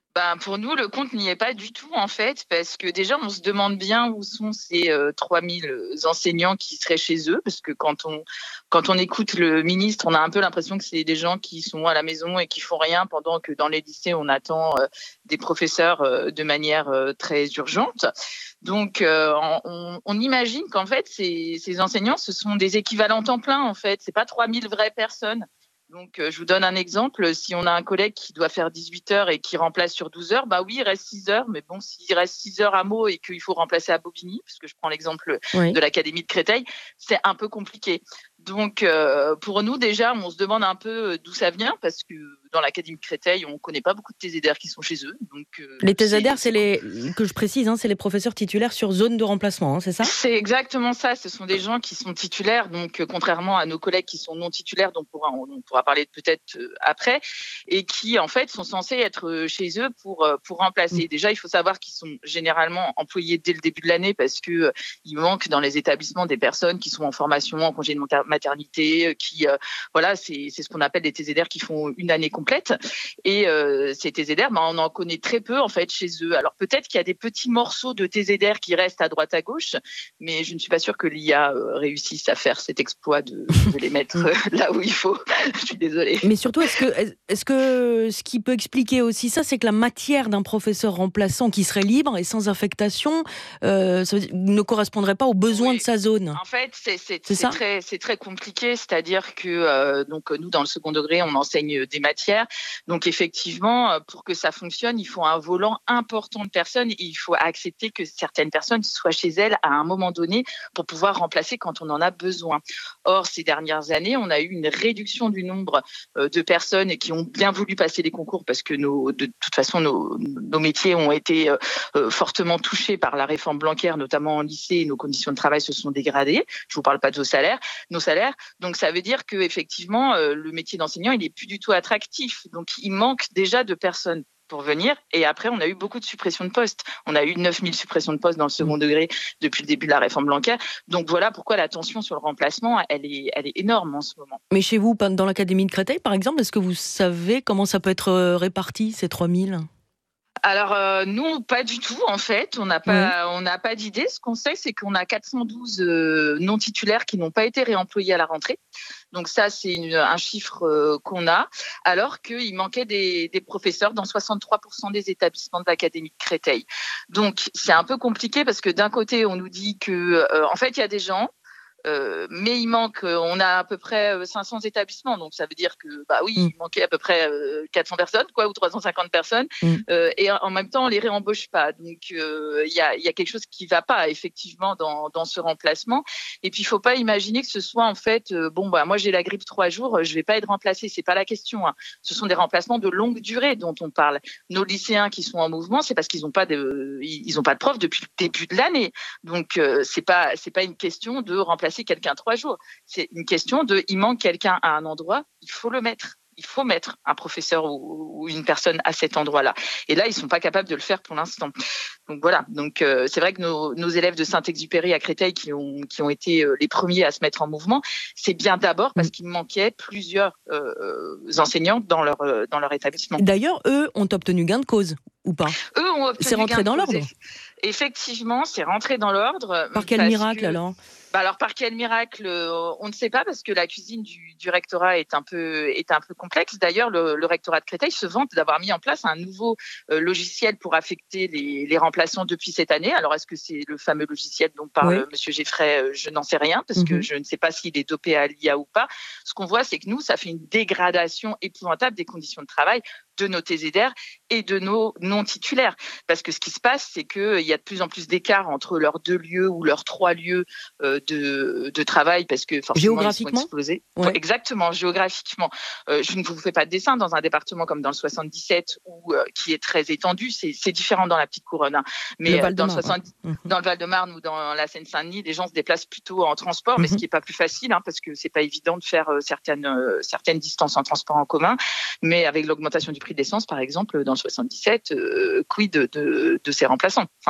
Ben, pour nous, le compte n'y est pas du tout, en fait, parce que déjà, on se demande bien où sont ces euh, trois mille enseignants qui seraient chez eux, parce que quand on, quand on écoute le ministre, on a un peu l'impression que c'est des gens qui sont à la maison et qui font rien, pendant que dans les lycées, on attend euh, des professeurs euh, de manière euh, très urgente. Donc, euh, on, on imagine qu'en fait, ces, ces enseignants, ce sont des équivalents temps plein, en fait. C'est pas trois mille vraies personnes. Donc, euh, je vous donne un exemple. Si on a un collègue qui doit faire dix-huit heures et qui remplace sur douze heures, bah oui, il reste six heures. Mais bon, s'il reste six heures à Meaux et qu'il faut remplacer à Bobigny, puisque je prends l'exemple oui. de l'Académie de Créteil, c'est un peu compliqué. Donc, euh, pour nous, déjà, on se demande un peu d'où ça vient, parce que dans l'Académie de Créteil, on ne connaît pas beaucoup de T Z D R qui sont chez eux. Donc, euh, les T Z D R, c'est, c'est les, que je précise, hein, c'est les professeurs titulaires sur zone de remplacement, hein, c'est ça ? C'est exactement ça. Ce sont des gens qui sont titulaires, donc euh, contrairement à nos collègues qui sont non titulaires, dont on pourra, on pourra parler peut-être euh, après, et qui, en fait, sont censés être chez eux pour, euh, pour remplacer. Mmh. Déjà, il faut savoir qu'ils sont généralement employés dès le début de l'année, parce qu'il euh, manque dans les établissements des personnes qui sont en formation, en congé de maternité, qui, euh, voilà, c'est, c'est ce qu'on appelle des T Z D R qui font une année complète. Et euh, ces T Z D R, ben, on en connaît très peu, en fait, chez eux. Alors, peut-être qu'il y a des petits morceaux de T Z D R qui restent à droite, à gauche, mais je ne suis pas sûre que l'I A euh, réussisse à faire cet exploit de, de les mettre euh, là où il faut. Je suis désolée. Mais surtout, est-ce que, est-ce que ce qui peut expliquer aussi ça, c'est que la matière d'un professeur remplaçant qui serait libre et sans affectation euh, ça veut dire, ne correspondrait pas aux besoins oui. de sa zone. En fait, c'est, c'est, c'est, c'est, très, c'est très compliqué. C'est-à-dire que euh, donc, nous, dans le second degré, on enseigne des matières. Donc, effectivement, pour que ça fonctionne, il faut un volant important de personnes. Et il faut accepter que certaines personnes soient chez elles à un moment donné pour pouvoir remplacer quand on en a besoin. Or, ces dernières années, on a eu une réduction du nombre de personnes qui ont bien voulu passer les concours, parce que nos, de toute façon, nos, nos métiers ont été euh, fortement touchés par la réforme Blanquer, notamment en lycée, et nos conditions de travail se sont dégradées. Je vous parle pas de nos salaires, nos salaires. Donc, ça veut dire que effectivement, euh, le métier d'enseignant, il est plus du tout attractif. Donc, il manque déjà de personnes pour venir. Et après, on a eu beaucoup de suppressions de postes. On a eu neuf mille suppressions de postes dans le second degré depuis le début de la réforme Blanquer. Donc voilà pourquoi la tension sur le remplacement, elle est, elle est énorme en ce moment. Mais chez vous, dans l'Académie de Créteil, par exemple, est-ce que vous savez comment ça peut être réparti, ces trois mille ? Alors, euh, nous, pas du tout, en fait. On n'a pas, ouais. on n'a pas d'idée. Ce qu'on sait, c'est qu'on a quatre cent douze euh, non-titulaires qui n'ont pas été réemployés à la rentrée. Donc ça, c'est une, un chiffre euh, qu'on a, alors qu'il manquait des, des professeurs dans soixante-trois pour cent des établissements de l'Académie de Créteil. Donc, c'est un peu compliqué, parce que d'un côté, on nous dit que, euh, en fait, il y a des gens, Euh, mais il manque, on a à peu près cinq cents établissements, donc ça veut dire que, bah oui, mmh. il manquait à peu près euh, quatre cents personnes, quoi, ou trois cent cinquante personnes, mmh. euh, et en même temps, on les réembauche pas. Donc, il euh, y, a, y a quelque chose qui va pas, effectivement, dans, dans ce remplacement. Et puis, il faut pas imaginer que ce soit, en fait, euh, bon, bah, moi, j'ai la grippe trois jours, je vais pas être remplacée. C'est pas la question, hein. Ce sont des remplacements de longue durée dont on parle. Nos lycéens qui sont en mouvement, c'est parce qu'ils ont pas de, ils ont pas de profs depuis le début de l'année. Donc, euh, c'est pas, c'est pas une question de remplacer quelqu'un trois jours. C'est une question de, il manque quelqu'un à un endroit, il faut le mettre. Il faut mettre un professeur ou, ou une personne à cet endroit-là. Et là, ils sont pas capables de le faire pour l'instant. Donc voilà. Donc euh, c'est vrai que nos, nos élèves de Saint-Exupéry à Créteil qui ont qui ont été euh, les premiers à se mettre en mouvement, c'est bien d'abord parce qu'il manquait plusieurs euh, enseignants dans leur euh, dans leur établissement. D'ailleurs, eux ont obtenu gain de cause ou pas ? Eux ont obtenu c'est rentré dans l'ordre. Effectivement, c'est rentré dans l'ordre. Par quel miracle que... alors ? Bah alors par quel miracle, on ne sait pas, parce que la cuisine du, du rectorat est un peu est un peu complexe. D'ailleurs, le, le rectorat de Créteil se vante d'avoir mis en place un nouveau euh, logiciel pour affecter les, les remplaçants depuis cette année. Alors est-ce que c'est le fameux logiciel dont parle oui. Monsieur Geffray ? Je n'en sais rien, parce mm-hmm. que je ne sais pas s'il est dopé à l'I A ou pas. Ce qu'on voit, c'est que nous, ça fait une dégradation épouvantable des conditions de travail de nos T Z D R et de nos non-titulaires. Parce que ce qui se passe, c'est qu'il y a de plus en plus d'écart entre leurs deux lieux ou leurs trois lieux euh, de, de travail, parce que forcément, géographiquement, ils sont explosés. Ouais. Exactement, géographiquement. Euh, je ne vous fais pas de dessin. Dans un département comme dans le soixante-dix-sept, où, euh, qui est très étendu, c'est, c'est différent dans la petite couronne. Hein. Mais le euh, dans, le soixante-dix, ouais. dans le Val-de-Marne ou dans la Seine-Saint-Denis, les gens se déplacent plutôt en transport, mm-hmm. mais ce qui n'est pas plus facile, hein, parce que c'est pas évident de faire euh, certaines, euh, certaines distances en transport en commun. Mais avec l'augmentation du prix de l'essence, par exemple, dans le soixante-dix-sept, euh, quid de, de, de ces remplaçants. Enfin,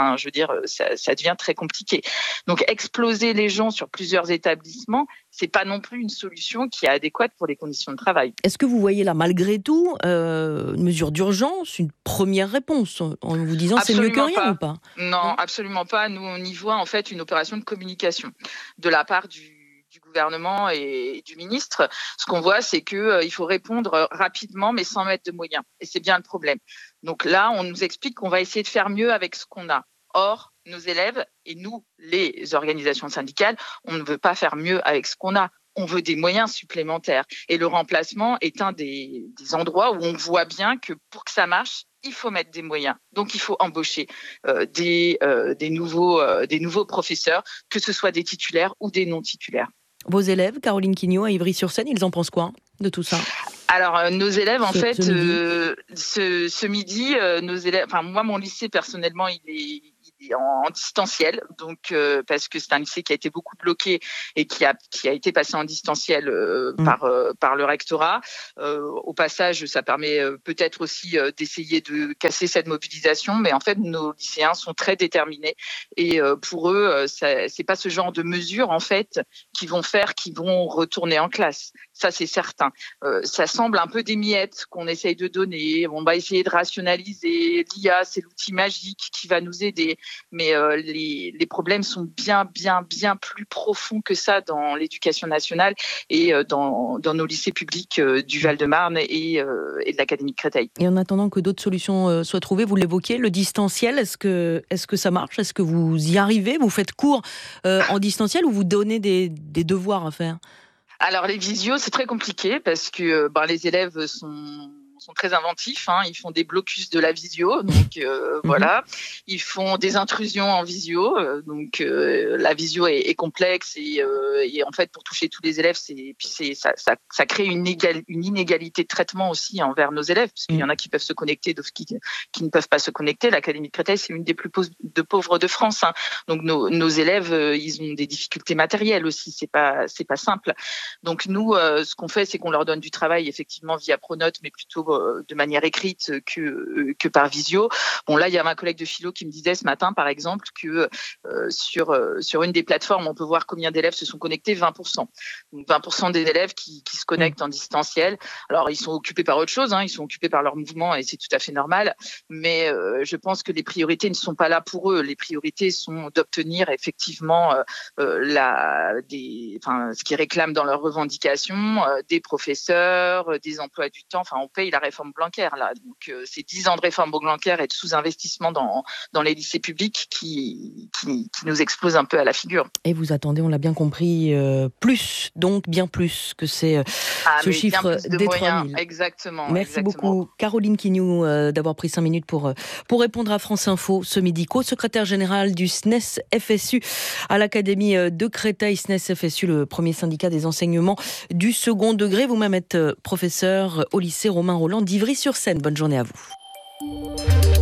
Enfin, je veux dire, ça, ça devient très compliqué. Donc, exploser les gens sur plusieurs établissements, c'est pas non plus une solution qui est adéquate pour les conditions de travail. Est-ce que vous voyez là, malgré tout, euh, une mesure d'urgence, une première réponse, en vous disant absolument c'est mieux que rien pas. ou pas? Non, absolument pas. Nous, on y voit en fait une opération de communication de la part du du gouvernement et du ministre. Ce qu'on voit, c'est qu'il euh, faut répondre rapidement, mais sans mettre de moyens. Et c'est bien le problème. Donc là, on nous explique qu'on va essayer de faire mieux avec ce qu'on a. Or, nos élèves et nous, les organisations syndicales, on ne veut pas faire mieux avec ce qu'on a. On veut des moyens supplémentaires. Et le remplacement est un des, des endroits où on voit bien que pour que ça marche, il faut mettre des moyens. Donc, il faut embaucher euh, des, euh, des, nouveaux, euh, des nouveaux professeurs, que ce soit des titulaires ou des non-titulaires. Vos élèves, Caroline Quignot, à Ivry-sur-Seine, ils en pensent quoi de tout ça? Alors, euh, nos élèves, en ce, fait, ce midi, euh, ce, ce midi euh, nos élèves, enfin, moi, mon lycée, personnellement, il est, il est en, en distanciel, donc, euh, parce que c'est un lycée qui a été beaucoup bloqué et qui a, qui a été passé en distanciel euh, mmh. par, euh, par le rectorat. Euh, au passage, ça permet euh, peut-être aussi euh, d'essayer de casser cette mobilisation, mais en fait, nos lycéens sont très déterminés et euh, pour eux, euh, ça, c'est pas ce genre de mesures, en fait, qui vont faire qu'ils vont retourner en classe. Ça, c'est certain. Euh, ça semble un peu des miettes qu'on essaye de donner. On va essayer de rationaliser. L'I A, c'est l'outil magique qui va nous aider. Mais euh, les, les problèmes sont bien, bien, bien plus profonds que ça dans l'éducation nationale et euh, dans, dans nos lycées publics euh, du Val-de-Marne et, euh, et de l'Académie de Créteil. Et en attendant que d'autres solutions euh, soient trouvées, vous l'évoquiez, le distanciel, est-ce que, est-ce que ça marche? Est-ce que vous y arrivez? Vous faites cours euh, en distanciel ou vous donnez des, des devoirs à faire? Alors, les visios, c'est très compliqué parce que ben, les élèves sont... sont très inventifs, hein. Ils font des blocus de la visio, donc euh, mmh. voilà. Ils font des intrusions en visio, euh, donc euh, la visio est, est complexe et, euh, et en fait pour toucher tous les élèves, c'est puis c'est ça, ça, ça crée une, égal, une inégalité de traitement aussi envers nos élèves, parce qu'il mmh. y en a qui peuvent se connecter, d'autres qui, qui ne peuvent pas se connecter. L'Académie de Créteil, c'est une des plus pauvres de, pauvres de France, hein. Donc nos, nos élèves, euh, ils ont des difficultés matérielles aussi. C'est pas c'est pas simple. Donc nous, euh, ce qu'on fait, c'est qu'on leur donne du travail effectivement via Pronote, mais plutôt de manière écrite que, que par visio. Bon, là, il y a ma collègue de philo qui me disait ce matin, par exemple, que euh, sur, euh, sur une des plateformes, on peut voir combien d'élèves se sont connectés, vingt pour cent. Donc, vingt pour cent des élèves qui, qui se connectent en distanciel. Alors, ils sont occupés par autre chose, hein, ils sont occupés par leur mouvement et c'est tout à fait normal. Mais euh, je pense que les priorités ne sont pas là pour eux. Les priorités sont d'obtenir effectivement euh, euh, la, des, enfin, ce qu'ils réclament dans leurs revendications, euh, des professeurs, euh, des emplois du temps. Enfin, on paye la réforme Blanquer, là. Donc, euh, c'est dix ans de réforme Blanquer et de sous-investissement dans, dans les lycées publics qui, qui, qui nous explosent un peu à la figure. Et vous attendez, on l'a bien compris, euh, plus, donc bien plus que c'est euh, ah, ce chiffre de des moyens. trois mille. Exactement. Merci exactement. beaucoup, Caroline Quignot, euh, d'avoir pris cinq minutes pour, pour répondre à France Info ce midi. Co-secrétaire général du S N E S F S U à l'Académie de Créteil. S N E S F S U, le premier syndicat des enseignements du second degré. Vous-même êtes professeur au lycée Romain Rolland d'Ivry-sur-Seine. Bonne journée à vous.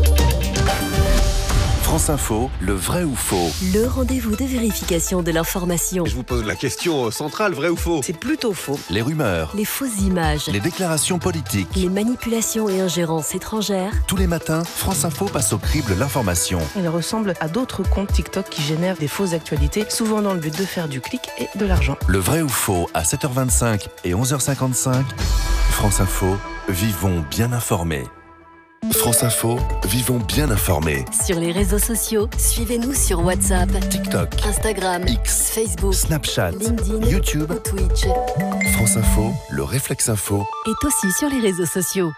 France Info, le vrai ou faux? Le rendez-vous de vérification de l'information. Je vous pose la question centrale, vrai ou faux? C'est plutôt faux. Les rumeurs, les fausses images, les déclarations politiques, les manipulations et ingérences étrangères. Tous les matins, France Info passe au crible l'information. Elle ressemble à d'autres comptes TikTok qui génèrent des fausses actualités, souvent dans le but de faire du clic et de l'argent. Le vrai ou faux à sept heures vingt-cinq et onze heures cinquante-cinq. France Info, vivons bien informés. France Info, vivons bien informés. Sur les réseaux sociaux, suivez-nous sur WhatsApp, TikTok, Instagram, X, Facebook, Snapchat, LinkedIn, YouTube, ou Twitch. France Info, le réflexe info, est aussi sur les réseaux sociaux.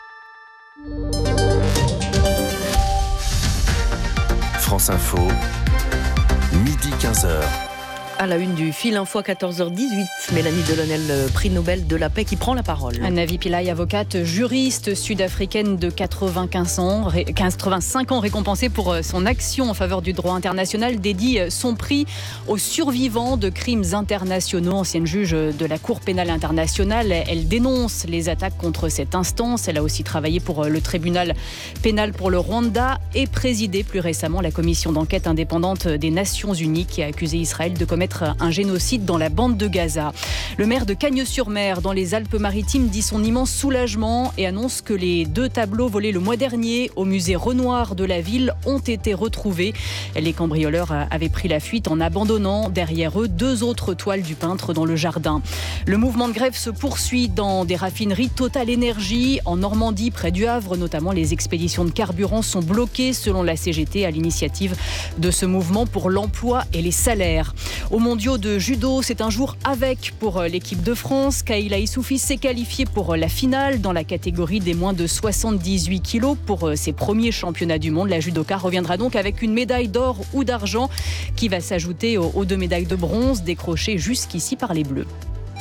France Info, midi quinze heures. À la une du Fil Info à quatorze heures dix-huit, Mélanie Delonel, prix Nobel de la paix, qui prend la parole. Navi Pillay, avocate juriste sud-africaine de quatre-vingt-quinze ans, quatre-vingt-cinq ans, récompensée pour son action en faveur du droit international, dédie son prix aux survivants de crimes internationaux. Ancienne juge de la Cour pénale internationale, elle dénonce les attaques contre cette instance. Elle a aussi travaillé pour le tribunal pénal pour le Rwanda et présidé plus récemment la commission d'enquête indépendante des Nations Unies qui a accusé Israël de commettre commettre un génocide dans la bande de Gaza. Le maire de Cagnes-sur-Mer, dans les Alpes-Maritimes, dit son immense soulagement et annonce que les deux tableaux volés le mois dernier au musée Renoir de la ville ont été retrouvés. Les cambrioleurs avaient pris la fuite en abandonnant derrière eux deux autres toiles du peintre dans le jardin. Le mouvement de grève se poursuit dans des raffineries Total Énergie. En Normandie, près du Havre, notamment, les expéditions de carburant sont bloquées selon la C G T à l'initiative de ce mouvement pour l'emploi et les salaires. Aux mondiaux de judo, c'est un jour avec pour l'équipe de France. Kayla Issoufi s'est qualifiée pour la finale dans la catégorie des moins de soixante-dix-huit kilos pour ses premiers championnats du monde. La judoka reviendra donc avec une médaille d'or ou d'argent qui va s'ajouter aux deux médailles de bronze décrochées jusqu'ici par les Bleus.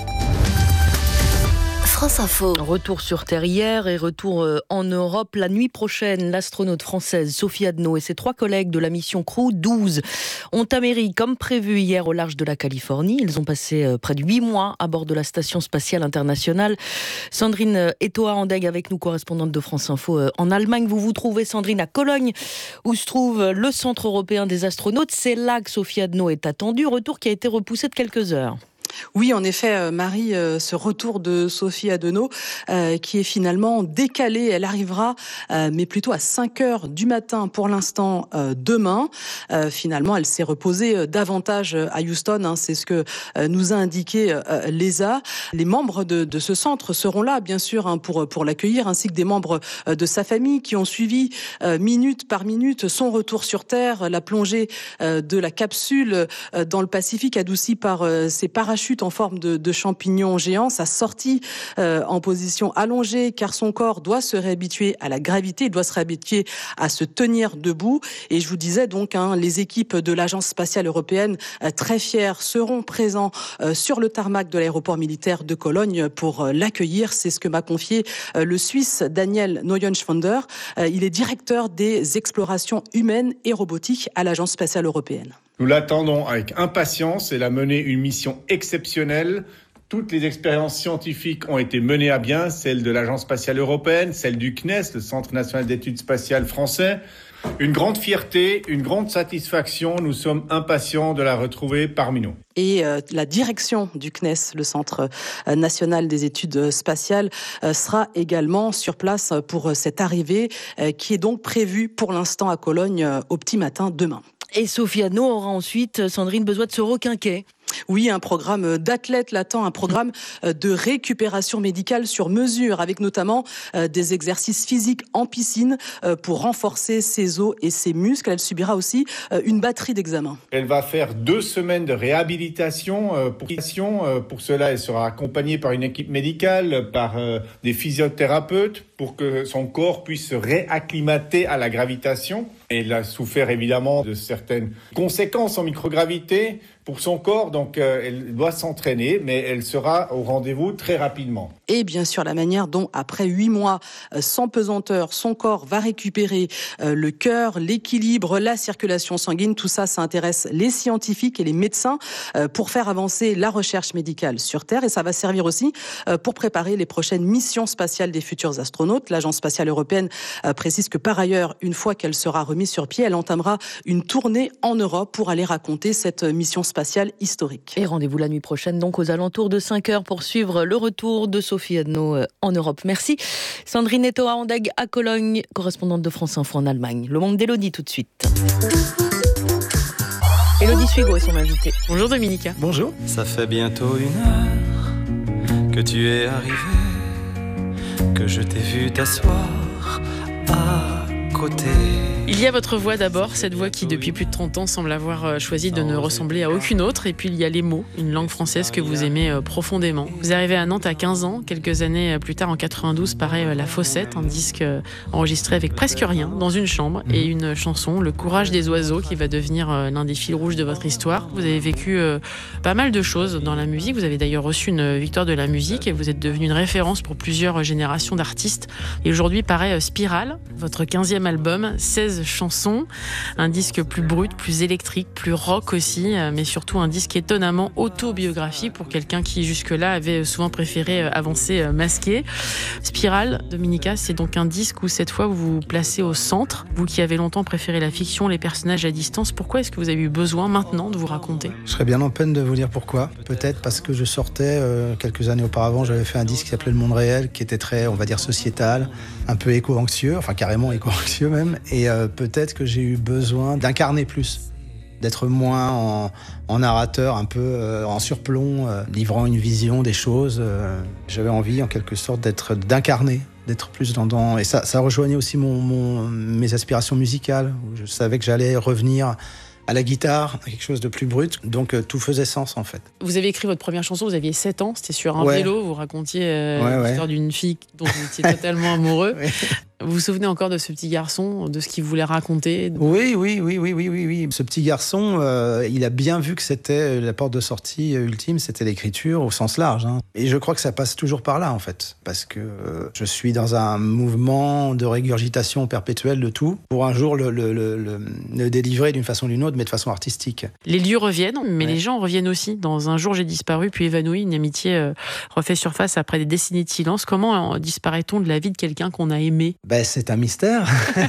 France Info. Retour sur Terre hier et retour en Europe la nuit prochaine. L'astronaute française Sophie Adno et ses trois collègues de la mission Crew douze ont atterri comme prévu hier au large de la Californie. Ils ont passé près de huit mois à bord de la Station spatiale internationale. Sandrine Etoa-Andeg avec nous, correspondante de France Info en Allemagne. Vous vous trouvez, Sandrine, à Cologne, où se trouve le Centre européen des astronautes. C'est là que Sophie Adno est attendue. Retour qui a été repoussé de quelques heures. Oui, en effet, Marie, ce retour de Sophie Adno euh, qui est finalement décalé, elle arrivera, euh, mais plutôt à cinq heures du matin pour l'instant euh, demain. Euh, finalement, elle s'est reposée davantage à Houston, hein, c'est ce que euh, nous a indiqué euh, l'E S A. Les membres de, de ce centre seront là, bien sûr, hein, pour, pour l'accueillir, ainsi que des membres euh, de sa famille qui ont suivi euh, minute par minute son retour sur Terre, la plongée euh, de la capsule euh, dans le Pacifique, adoucie par euh, ses parachutes en forme de, de champignons géants, sa sortie euh, en position allongée, car son corps doit se réhabituer à la gravité, il doit se réhabituer à se tenir debout. Et je vous disais donc, hein, les équipes de l'Agence spatiale européenne, euh, très fières, seront présents euh, sur le tarmac de l'aéroport militaire de Cologne pour euh, l'accueillir. C'est ce que m'a confié euh, le Suisse Daniel Neuenschwander. Euh, il est directeur des explorations humaines et robotiques à l'Agence spatiale européenne. Nous l'attendons avec impatience. Elle a mené une mission exceptionnelle. Toutes les expériences scientifiques ont été menées à bien, celle de l'Agence spatiale européenne, celle du C N E S, le Centre national d'études spatiales français. Une grande fierté, une grande satisfaction. Nous sommes impatients de la retrouver parmi nous. Et euh, la direction du C N E S, le Centre national des études spatiales, euh, sera également sur place pour cette arrivée euh, qui est donc prévue pour l'instant à Cologne euh, au petit matin demain. Et Sophie Adno aura ensuite, Sandrine, besoin de se requinquer. Oui, un programme d'athlète l'attend, un programme de récupération médicale sur mesure, avec notamment des exercices physiques en piscine pour renforcer ses os et ses muscles. Elle subira aussi une batterie d'examens. Elle va faire deux semaines de réhabilitation. Pour cela, elle sera accompagnée par une équipe médicale, par des physiothérapeutes, pour que son corps puisse se réacclimater à la gravitation. Elle a souffert évidemment de certaines conséquences en microgravité pour son corps, donc euh, elle doit s'entraîner, mais elle sera au rendez-vous très rapidement. Et bien sûr, la manière dont, après huit mois euh, sans pesanteur, son corps va récupérer euh, le cœur, l'équilibre, la circulation sanguine, tout ça, ça intéresse les scientifiques et les médecins euh, pour faire avancer la recherche médicale sur Terre. Et ça va servir aussi euh, pour préparer les prochaines missions spatiales des futurs astronautes. L'Agence spatiale européenne euh, précise que par ailleurs, une fois qu'elle sera remise sur pied, elle entamera une tournée en Europe pour aller raconter cette mission spatiale historique. Et rendez-vous la nuit prochaine, donc aux alentours de cinq heures, pour suivre le retour de Sophie Adno en Europe. Merci. Sandrine Etoa-Andeg à Cologne, correspondante de France Info en Allemagne. Le monde d'Élodie tout de suite. Élodie Suigo est son invitée. Bonjour Dominica. Bonjour. Ça fait bientôt une heure que tu es arrivé, que je t'ai vu t'asseoir à côté. Il y a votre voix d'abord, cette voix qui depuis plus de trente ans semble avoir choisi de ne ressembler à aucune autre. Et puis il y a les mots, une langue française que vous aimez profondément. Vous arrivez à Nantes à quinze ans, quelques années plus tard en quatre-vingt-douze paraît La Fossette, un disque enregistré avec presque rien, dans une chambre, et une chanson, Le courage des oiseaux, qui va devenir l'un des fils rouges de votre histoire. Vous avez vécu pas mal de choses dans la musique, vous avez d'ailleurs reçu une victoire de la musique et vous êtes devenu une référence pour plusieurs générations d'artistes. Et aujourd'hui paraît Spirale, votre quinzième album, seize seize chansons. Un disque plus brut, plus électrique, plus rock aussi, mais surtout un disque étonnamment autobiographique pour quelqu'un qui jusque-là avait souvent préféré avancer masqué. Spirale, Dominica, c'est donc un disque où cette fois vous vous placez au centre. Vous qui avez longtemps préféré la fiction, les personnages à distance, pourquoi est-ce que vous avez eu besoin maintenant de vous raconter ? Je serais bien en peine de vous dire pourquoi. Peut-être parce que je sortais, euh, quelques années auparavant, j'avais fait un disque qui s'appelait Le Monde Réel, qui était très, on va dire, sociétal, un peu éco-anxieux, enfin carrément éco-anxieux même. Et euh, peut-être que j'ai eu besoin d'incarner plus, d'être moins en, en narrateur, un peu euh, en surplomb, euh, livrant une vision des choses. Euh, j'avais envie, en quelque sorte, d'être, d'incarner, d'être plus dans... dans et ça, ça rejoignait aussi mon, mon, mes aspirations musicales, où je savais que j'allais revenir à la guitare, à quelque chose de plus brut. Donc euh, tout faisait sens, en fait. Vous avez écrit votre première chanson, vous aviez sept ans, c'était sur un ouais. vélo, vous racontiez euh, ouais, l'histoire ouais. d'une fille dont vous étiez totalement amoureux. Ouais. Vous vous souvenez encore de ce petit garçon, de ce qu'il voulait raconter ? Oui, oui, oui, oui, oui, oui, oui. Ce petit garçon, euh, il a bien vu que c'était la porte de sortie ultime, c'était l'écriture au sens large. Hein. Et je crois que ça passe toujours par là, en fait. Parce que euh, je suis dans un mouvement de régurgitation perpétuelle de tout, pour un jour le, le, le, le, le délivrer d'une façon ou d'une autre, mais de façon artistique. Les lieux reviennent, mais ouais. les gens reviennent aussi. Dans Un jour, j'ai disparu, puis évanoui, une amitié euh, refait surface après des décennies de silence. Comment euh, disparaît-on de la vie de quelqu'un qu'on a aimé ? Ben, c'est un mystère.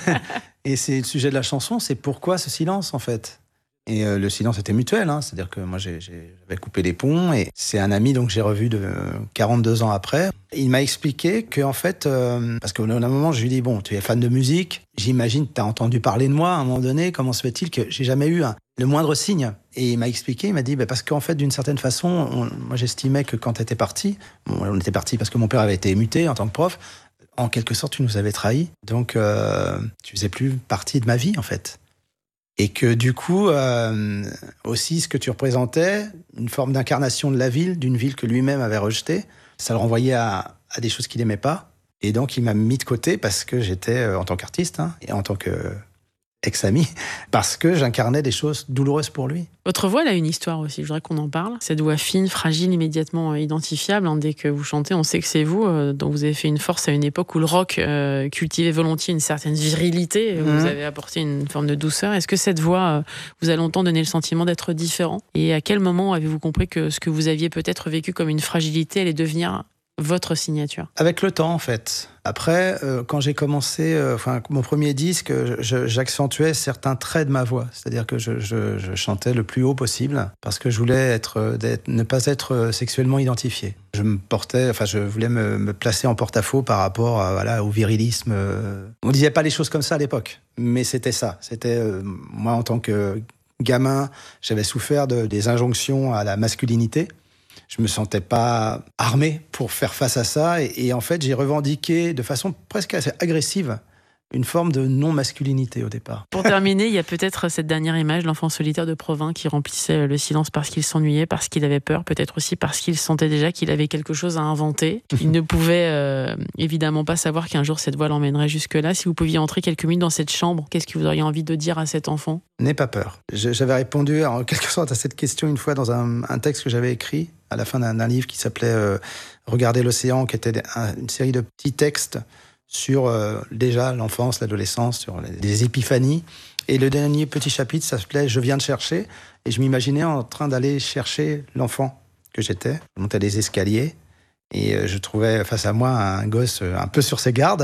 Et c'est le sujet de la chanson, c'est pourquoi ce silence, en fait. Et euh, le silence était mutuel, hein, c'est-à-dire que moi, j'ai, j'ai, j'avais coupé les ponts, et c'est un ami donc, que j'ai revu de euh, quarante-deux ans après. Il m'a expliqué qu'en fait, euh, parce qu'au un moment, je lui ai dit, bon, tu es fan de musique, j'imagine que tu as entendu parler de moi à un moment donné, comment se fait-il que j'ai jamais eu un, le moindre signe ? Et il m'a expliqué, il m'a dit, bah, parce qu'en fait, d'une certaine façon, on, moi j'estimais que quand tu étais parti, bon, on était parti parce que mon père avait été muté en tant que prof, en quelque sorte, tu nous avais trahis. Donc, euh, tu faisais plus partie de ma vie, en fait. Et que, du coup, euh, aussi, ce que tu représentais, une forme d'incarnation de la ville, d'une ville que lui-même avait rejetée, ça le renvoyait à, à des choses qu'il n'aimait pas. Et donc, il m'a mis de côté parce que j'étais, euh, en tant qu'artiste, hein, et en tant que ex-ami, parce que j'incarnais des choses douloureuses pour lui. Votre voix, elle a une histoire aussi, je voudrais qu'on en parle. Cette voix fine, fragile, immédiatement identifiable. Hein, dès que vous chantez, on sait que c'est vous, euh, dont vous avez fait une force à une époque où le rock euh, cultivait volontiers une certaine virilité, mmh. vous avez apporté une forme de douceur. Est-ce que cette voix euh, vous a longtemps donné le sentiment d'être différent ? Et à quel moment avez-vous compris que ce que vous aviez peut-être vécu comme une fragilité allait devenir votre signature ? Avec le temps, en fait. Après, euh, quand j'ai commencé, euh, enfin, mon premier disque, je, j'accentuais certains traits de ma voix. C'est-à-dire que je, je, je chantais le plus haut possible parce que je voulais être, ne pas être sexuellement identifié. Je me portais, enfin, je voulais me, me placer en porte-à-faux par rapport à, voilà, au virilisme. On disait pas les choses comme ça à l'époque, mais c'était ça. C'était, euh, moi, en tant que gamin, j'avais souffert de, des injonctions à la masculinité. Je me sentais pas armé pour faire face à ça. Et, et en fait, j'ai revendiqué de façon presque assez agressive une forme de non-masculinité au départ. Pour terminer, il y a peut-être cette dernière image, l'enfant solitaire de Provins qui remplissait le silence parce qu'il s'ennuyait, parce qu'il avait peur, peut-être aussi parce qu'il sentait déjà qu'il avait quelque chose à inventer. Il ne pouvait euh, évidemment pas savoir qu'un jour cette voix l'emmènerait jusque-là. Si vous pouviez entrer quelques minutes dans cette chambre, qu'est-ce que vous auriez envie de dire à cet enfant ? N'aie pas peur. J'avais répondu en quelque sorte à cette question une fois dans un, un texte que j'avais écrit à la fin d'un, d'un livre qui s'appelait euh, « Regarder l'océan », qui était un, une série de petits textes sur euh, déjà l'enfance, l'adolescence, sur les, des épiphanies. Et le dernier petit chapitre, ça s'appelait « Je viens de chercher ». Et je m'imaginais en train d'aller chercher l'enfant que j'étais. Je montais les escaliers et euh, je trouvais face à moi un gosse un peu sur ses gardes.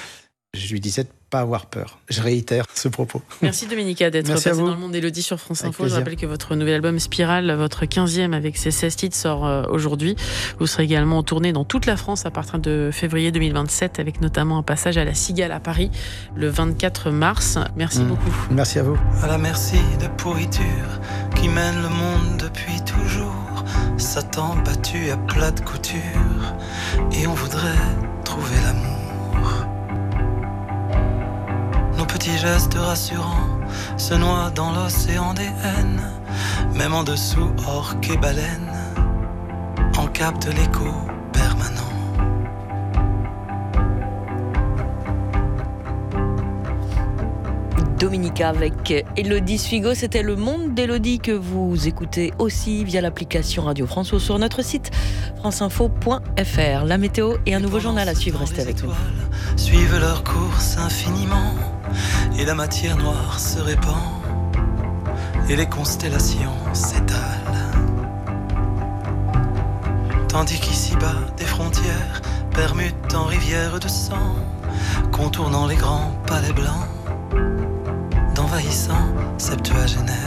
Je lui disais de ne pas avoir peur. Je réitère ce propos. Merci Dominica d'être Merci passée dans le monde d'Élodie sur France Avec Info. plaisir. Je rappelle que votre nouvel album Spirale, votre quinzième avec ses seize titres, sort euh, aujourd'hui. Vous serez également en tournée dans toute la France à partir de février deux mille vingt-sept, avec notamment un passage à la Cigale à Paris le vingt-quatre mars. Merci mmh. beaucoup. Merci à vous. À la merci de pourriture qui mène le monde depuis toujours. Satan battu à plat de couture et on voudrait trouver l'amour. Nos petits gestes rassurants se noient dans l'océan des haines. Même en dessous, orques et baleines en captent l'écho permanent. Dominica avec Élodie Sfigo, c'était Le Monde d'Élodie que vous écoutez aussi via l'application Radio France ou sur notre site franceinfo point f r. La météo et un nouveau journal à suivre, restez avec nous. Suivent leur course infiniment et et la matière noire se répand et les constellations s'étalent. Tandis qu'ici-bas des frontières permutent en rivières de sang, contournant les grands palais blancs d'envahissants septuagénaires.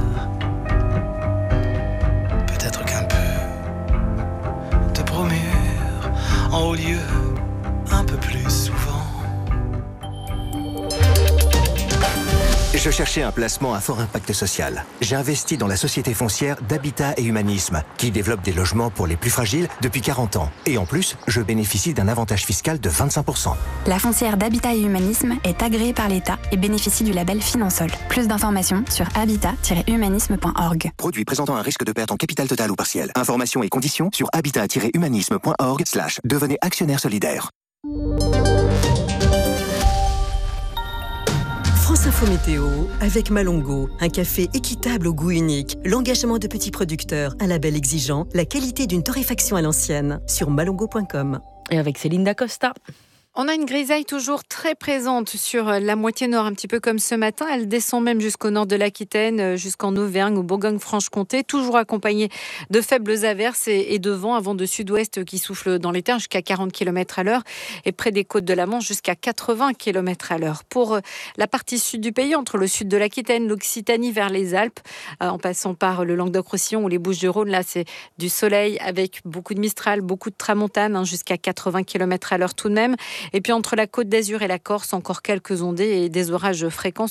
Peut-être qu'un peu de bromure en haut lieu un peu plus souvent. Je cherchais un placement à fort impact social. J'ai investi dans la société foncière d'Habitat et Humanisme, qui développe des logements pour les plus fragiles depuis quarante ans. Et en plus, je bénéficie d'un avantage fiscal de vingt-cinq pour cent. La foncière d'Habitat et Humanisme est agréée par l'État et bénéficie du label Finansol. Plus d'informations sur habitat tiret humanisme point org. Produit présentant un risque de perte en capital total ou partiel. Informations et conditions sur habitat tiret humanisme point org slash devenez actionnaire solidaire. France Info Météo avec Malongo, un café équitable au goût unique, l'engagement de petits producteurs, un label exigeant, la qualité d'une torréfaction à l'ancienne sur malongo point com. Et avec Céline Dacosta. On a une grisaille toujours très présente sur la moitié nord, un petit peu comme ce matin. Elle descend même jusqu'au nord de l'Aquitaine, jusqu'en Auvergne ou Bourgogne-Franche-Comté, toujours accompagnée de faibles averses et de vents, un vent de sud-ouest qui souffle dans les terres jusqu'à quarante kilomètres à l'heure et près des côtes de la Manche jusqu'à quatre-vingts kilomètres à l'heure. Pour la partie sud du pays, entre le sud de l'Aquitaine, l'Occitanie vers les Alpes, en passant par le Languedoc-Roussillon ou les Bouches-du-Rhône, là c'est du soleil avec beaucoup de Mistral, beaucoup de tramontane, hein, jusqu'à quatre-vingts kilomètres à l'heure tout de même. Et puis entre la Côte d'Azur et la Corse, encore quelques ondées et des orages fréquents